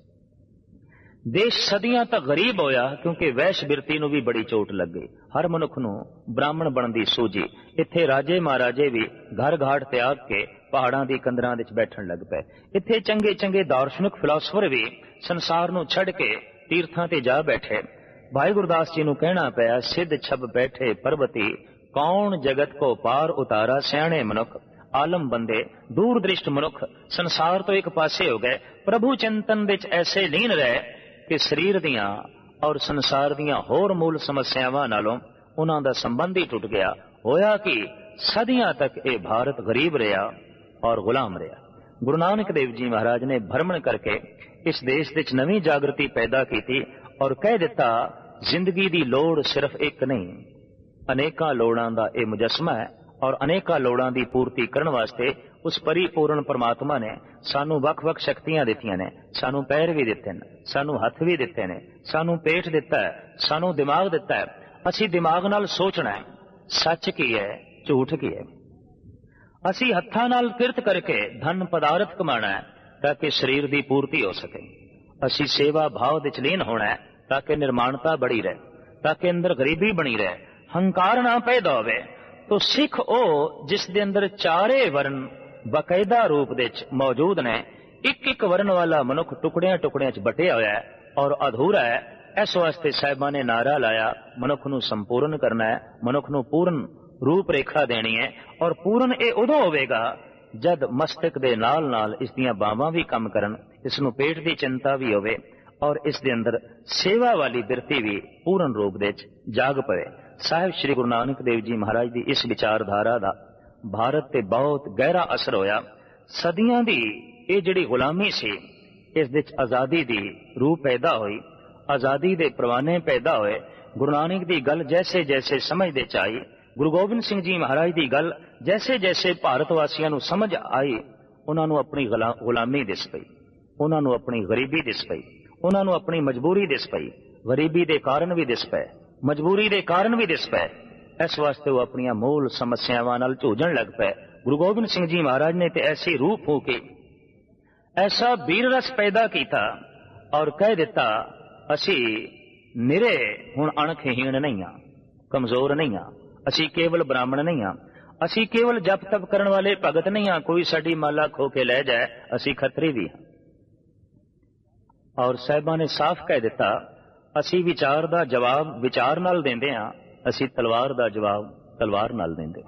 देश सदियां तक गरीब होया क्योंकि वैश बिरती नूं भी बड़ी चोट लग गई। हर मनुख नूं ब्राह्मण बनण दी सूझी। इत्थे राजे महाराजे भी घर घाट त्याग के पहाड़ां दी कंदरां विच बैठण लग पए। इत्थे चंगे चंगे दार्शनिक फिलासफर भी संसार नूं छड़ के तीर्थां ते जा बैठे। भाई गुरदास जी नूं कहना पिया, सिद्ध छब बैठे पर्वती, कौन जगत को पार उतारा। सियाणे मनुख, आलम बंदे, दूर दृष्ट मनुख संसार तो एक पासे हो गए, प्रभु चिंतन विच ऐसे लीन रहे कि शरीर दियां और संसार दियां होर मूल समस्यावां नालों उन्हां दा संबंध ही टुट गया। होया कि सदियां तक ये भारत गरीब रहा और गुलाम रहा। गुरु नानक देव जी महाराज ने भ्रमण करके इस देश विच नवीं जागृति पैदा की और कह दिता, जिंदगी दी लोड़ सिर्फ एक नहीं, अनेकां लोड़ां दा ये मुजस्मा है। और अनेकां लोड़ां दी पूर्ति करन वास्ते उस परिपूर्ण परमात्मा ने सानू वख वख शक्तियां दित्तियां ने। सानू पैर भी दिते ने, सानू हथ भी दिते ने, सानू पेट दिता है, सानू दिमाग दिता है। असी दिमाग नाल सोचना है, सच की है झूठ की है। असी हत्थां नाल किरत करके धन पदार्थ कमाना है ताकि शरीर की पूर्ति हो सके। असी सेवा भाव विच लीन होना है ताकि निर्माणता बड़ी रहे, ताकि अंदर गरीबी बनी रहे, हंकार ना पैदा होवे। तो सिख ओ जिस दे अंदर चारे वर्ण बकायदा रूप दे मौजूद ने। एक एक वर्ण वाला मनुख टुकड़ियां टुकड़ियां च बटिया होया है और अधूरा है। इस वास्ते साहिबा ने नारा लाया, मनुख नूं संपूर्ण करना है, मनुख नूं पूर्ण रूप रेखा देनी है। और पूर्ण ये उदों होवेगा जद मस्तक दे नाल नाल इस दियां बावां भी काम करन, इस नूं पेट दी चिंता भी होवे और इस दे अंदर सेवा वाली बिरती भी पूर्ण रूप दे जाग पवे। साहिब श्री गुरु नानक देव जी महाराज की इस विचारधारा का भारत ते बहुत गहरा असर होया। सदियां दी ਇਹ ਜਿਹੜੀ ਗੁਲਾਮੀ ਸੀ ਇਸ ਵਿੱਚ ਆਜ਼ਾਦੀ ਦੀ ਰੂਹ ਪੈਦਾ ਹੋਈ, ਆਜ਼ਾਦੀ ਦੇ ਪਰਵਾਨੇ ਪੈਦਾ ਹੋਏ। ਗੁਰੂ ਨਾਨਕ ਦੀ ਗੱਲ ਜੈਸੇ ਜੈਸੇ ਸਮਝ ਦੇ ਚ ਆਈ, ਗੁਰੂ ਗੋਬਿੰਦ ਸਿੰਘ ਜੀ ਮਹਾਰਾਜ ਦੀ ਗੱਲ ਜੈਸੇ ਜੈਸੇ ਭਾਰਤ ਵਾਸੀਆਂ ਨੂੰ ਸਮਝ ਆਈ, ਉਹਨਾਂ ਨੂੰ ਆਪਣੀ ਗੁਲਾਮੀ ਦਿਸ ਪਈ, ਉਹਨਾਂ ਨੂੰ ਆਪਣੀ ਗਰੀਬੀ ਦਿਸ ਪਈ, ਉਹਨਾਂ ਨੂੰ ਆਪਣੀ ਮਜਬੂਰੀ ਦਿਸ ਪਈ। ਗਰੀਬੀ ਦੇ ਕਾਰਨ ਵੀ ਦਿਸ ਪਏ, ਮਜਬੂਰੀ ਦੇ ਕਾਰਨ ਵੀ ਦਿਸ ਪਏ। ਇਸ ਵਾਸਤੇ ਉਹ ਆਪਣੀਆਂ ਮੂਲ ਸਮੱਸਿਆਵਾਂ ਨਾਲ ਝੂਝਣ ਲੱਗ ਪਏ। ਗੁਰੂ ਗੋਬਿੰਦ ਸਿੰਘ ਜੀ ਮਹਾਰਾਜ ਨੇ ਤੇ ਐਸੀ ਰੂਹ ਫੂਕੀ, ਐਸਾ ਵੀਰ ਰਸ ਪੈਦਾ ਕੀਤਾ ਔਰ ਕਹਿ ਦਿੱਤਾ, ਅਸੀਂ ਨਿਰੇ ਹੁਣ ਅਣਖਹੀਣ ਨਹੀਂ ਹਾਂ, ਕਮਜ਼ੋਰ ਨਹੀਂ ਹਾਂ, ਅਸੀਂ ਕੇਵਲ ਬ੍ਰਾਹਮਣ ਨਹੀਂ ਹਾਂ, ਅਸੀਂ ਕੇਵਲ ਜਪ ਤਪ ਕਰਨ ਵਾਲੇ ਭਗਤ ਨਹੀਂ ਹਾਂ, ਕੋਈ ਸਾਡੀ ਮਾਲਾ ਖੋ ਕੇ ਲੈ ਜਾਏ, ਅਸੀਂ ਖੱਤਰੀ ਵੀ ਹਾਂ। ਔਰ ਸਾਹਿਬਾਂ ਨੇ ਸਾਫ਼ ਕਹਿ ਦਿੱਤਾ, ਅਸੀਂ ਵਿਚਾਰ ਦਾ ਜਵਾਬ ਵਿਚਾਰ ਨਾਲ ਦਿੰਦੇ ਹਾਂ, ਅਸੀਂ ਤਲਵਾਰ ਦਾ ਜਵਾਬ ਤਲਵਾਰ ਨਾਲ ਦਿੰਦੇ।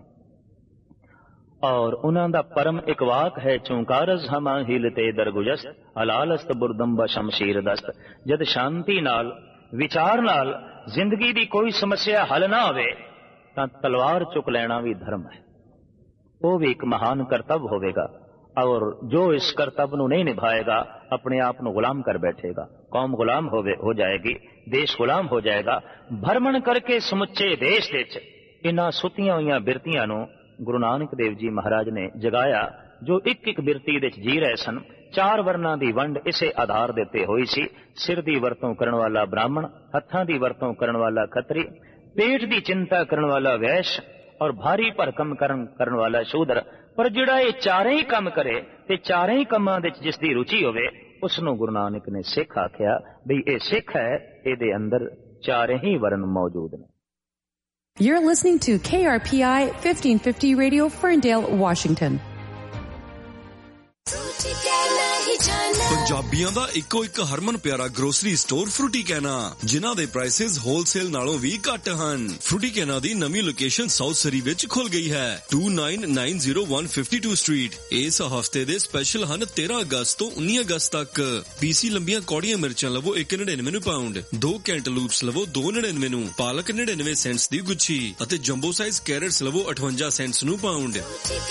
ਔਰ ਉਹਨਾਂ ਦਾ ਪਰਮ ਇੱਕ ਵਾਕ ਹੈ, ਚੌਂਕਾਰਜ਼ ਹਮਾ ਹਿਲਤੇ ਦਰਗੁਜਸਤ ਹਲਾਲਸਤ ਬੁਰਦੰਬਾ ਸ਼ਮਸ਼ੀਰ ਦਸਤ। ਜਦ ਸ਼ਾਂਤੀ ਨਾਲ ਵਿਚਾਰ ਨਾਲ ਜ਼ਿੰਦਗੀ ਦੀ ਕੋਈ ਸਮੱਸਿਆ ਹੱਲ ਨਾ ਹੋਵੇ ਤਾਂ ਤਲਵਾਰ ਚੁੱਕ ਲੈਣਾ ਵੀ ਧਰਮ ਹੈ, ਉਹ ਵੀ ਇੱਕ ਮਹਾਨ ਕਰਤੱਵ ਹੋਵੇਗਾ। ਔਰ ਜੋ ਇਸ ਕਰਤੱਵ ਨੂੰ ਨਹੀਂ ਨਿਭਾਏਗਾ ਆਪਣੇ ਆਪ ਨੂੰ ਗੁਲਾਮ ਕਰ ਬੈਠੇਗਾ, ਕੌਮ ਗੁਲਾਮ ਹੋਵੇ ਹੋ ਜਾਏਗੀ, ਦੇਸ਼ ਗੁਲਾਮ ਹੋ ਜਾਏਗਾ। ਭਰਮਣ ਕਰਕੇ ਸਮੁੱਚੇ ਦੇਸ਼ ਵਿੱਚ ਇਹਨਾਂ ਸੁੱਤੀਆਂ ਹੋਈਆਂ ਬਿਰਤੀਆਂ ਨੂੰ ਗੁਰੂ ਨਾਨਕ ਦੇਵ ਜੀ ਮਹਾਰਾਜ ਨੇ ਜਗਾਇਆ, ਜੋ ਇੱਕ ਇੱਕ ਬਿਰਤੀ ਵਿੱਚ ਜੀ ਰਹੇ ਸਨ। ਚਾਰ ਵਰਨਾਂ ਦੀ ਵੰਡ ਇਸੇ ਆਧਾਰ ਦੇ ਉੱਤੇ ਹੋਈ ਸੀ। ਸਿਰ ਦੀ ਵਰਤੋਂ ਕਰਨ ਵਾਲਾ ਬ੍ਰਾਹਮਣ, ਹੱਥਾਂ ਦੀ ਵਰਤੋਂ ਕਰਨ ਵਾਲਾ ਖੱਤਰੀ, ਪੇਟ ਦੀ ਚਿੰਤਾ ਕਰਨ ਵਾਲਾ ਵੈਸ਼ ਔਰ ਭਾਰੀ ਭਰਕਮ ਕਰਨ ਕਰਨ ਵਾਲਾ ਸ਼ੂਦਰ। ਪਰ ਜਿਹੜਾ ਇਹ ਚਾਰੇ ਹੀ ਕੰਮ ਕਰੇ ਤੇ ਚਾਰੇ ਹੀ ਕੰਮਾਂ ਵਿੱਚ ਜਿਸ ਦੀ ਰੁਚੀ ਹੋਵੇ, ਉਸ ਨੂੰ ਗੁਰੂ ਨਾਨਕ ਨੇ ਸਿੱਖ ਆਖਿਆ। ਬਈ ਇਹ ਸਿੱਖ ਹੈ, ਇਹਦੇ ਅੰਦਰ ਚਾਰੇ ਹੀ ਵਰਨ ਮੌਜੂਦ ਨੇ। You're listening to K R P I fifteen fifty Radio, Ferndale, Washington. ਪੰਜਾਬੀਆਂ ਦਾ ਇੱਕੋ ਇੱਕ ਹਰਮਨ ਪਿਆਰਾ ਗਰੋਸਰੀ ਸਟੋਰ ਫਰੂਟੀ ਕੈਨਾ, ਜਿਨ੍ਹਾਂ ਦੇ ਪ੍ਰਾਈਸਿਸ ਹੋਲਸੇਲ ਨਾਲੋਂ ਵੀ ਘੱਟ ਹਨ। ਫਰੂਟੀ ਕੈਨਾ ਦੀ ਨਵੀਂ ਲੋਕੇਸ਼ਨ ਸਾਊਥ ਸਰੀ ਵਿੱਚ ਖੁੱਲ ਗਈ ਹੈ, two nine nine zero one five two street. ਇਸ ਹਫਤੇ ਦੇ ਸਪੈਸ਼ਲ ਹਨ ਤੇਰਾਂ ਅਗਸਤ ਤੋਂ ਉੱਨੀ ਅਗਸਤ ਤੱਕ। ਪੀਸੀ ਲੰਬੀਆਂ ਕੌੜੀਆਂ ਮਿਰਚਾਂ ਲਵੋ ਇੱਕ ਨੜਿਨਵੇਂ ਨੂੰ ਪਾਉਂਡ, ਦੋ ਕੈਂਟਲੂਪਸ ਲਵੋ ਦੋ ਨੜਿਨਵੇਂ ਨੂੰ, ਪਾਲਕ ਨੜਿਨਵੇਂ ਸੈਂਟਸ ਦੀ ਗੁੱਛੀ ਅਤੇ ਜੰਬੋ ਸਾਈਜ਼ ਕੈਰਟਸ ਲਵੋ ਅਠਵੰਜਾ ਸੈਂਟਸ ਨੂੰ ਪਾਉਂਡ।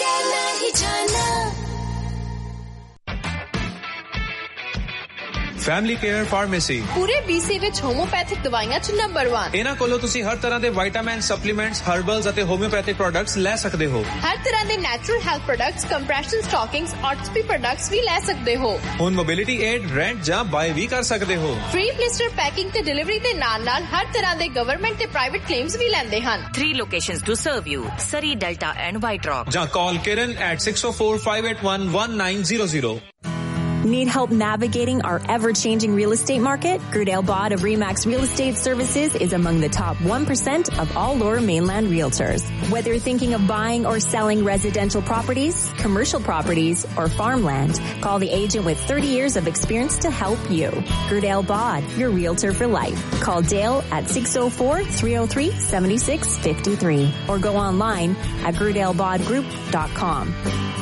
ਫੈਮਿਲੀ ਕੇਅਰ ਫਾਰਮੇਸੀ ਪੂਰੇ ਬੀਸੀ ਵਿੱਚ ਹੋਮੋਪੈਥਿਕ ਦਵਾਈਆਂ ਚ ਨੰਬਰ ਇੱਕ। ਇਹਨਾਂ ਕੋਲੋਂ ਤੁਸੀਂ ਹਰ ਤਰ੍ਹਾਂ ਦੇ ਵਿਟਾਮਿਨ, ਸਪਲੀਮੈਂਟਸ, ਹਰਬਲਸ ਅਤੇ ਹੋਮਿਓਪੈਥਿਕ ਪ੍ਰੋਡਕਟਸ ਲੈ ਸਕਦੇ ਹੋ। ਹਰ ਤਰ੍ਹਾਂ ਦੇ natural health products, compression ਸਟਾਕਿੰਗਸ, ਆਰਥੋਪੀ products ਵੀ ਲੈ ਸਕਦੇ ਹੋ। ਹੁਣ ਮੋਬਿਲਿਟੀ ਏਡ, ਰੈਂਟ ਜਾਂ ਬਾਏ ਵੀ ਕਰ ਸਕਦੇ ਹੋ। ਫ੍ਰੀ ਪਲਿਸਟਰ ਪੈਕਿੰਗ ਤੇ ਡਿਲੀਵਰੀ ਦੇ ਨਾਲ ਨਾਲ ਹਰ ਤਰ੍ਹਾਂ ਦੇ ਗਵਰਨਮੈਂਟ ਤੇ ਪ੍ਰਾਈਵੇਟ ਕਲੇਮਸ ਵੀ ਲੈਂਦੇ ਹਨ। Three locations to serve you: Surrey, Delta and White Rock. ਜਾਂ ਕਾਲ Kiran at six oh four, five eight one, one nine zero zero. Need help navigating our ever-changing real estate market? Grudale Bod of Remax Real Estate Services is among the top one percent of all Lower Mainland realtors. Whether you're thinking of buying or selling residential properties, commercial properties, or farmland, call the agent with thirty years of experience to help you. Grudale Bod, your realtor for life. Call Dale at six oh four, three oh three, seven six five three or go online at grudale bod group dot com.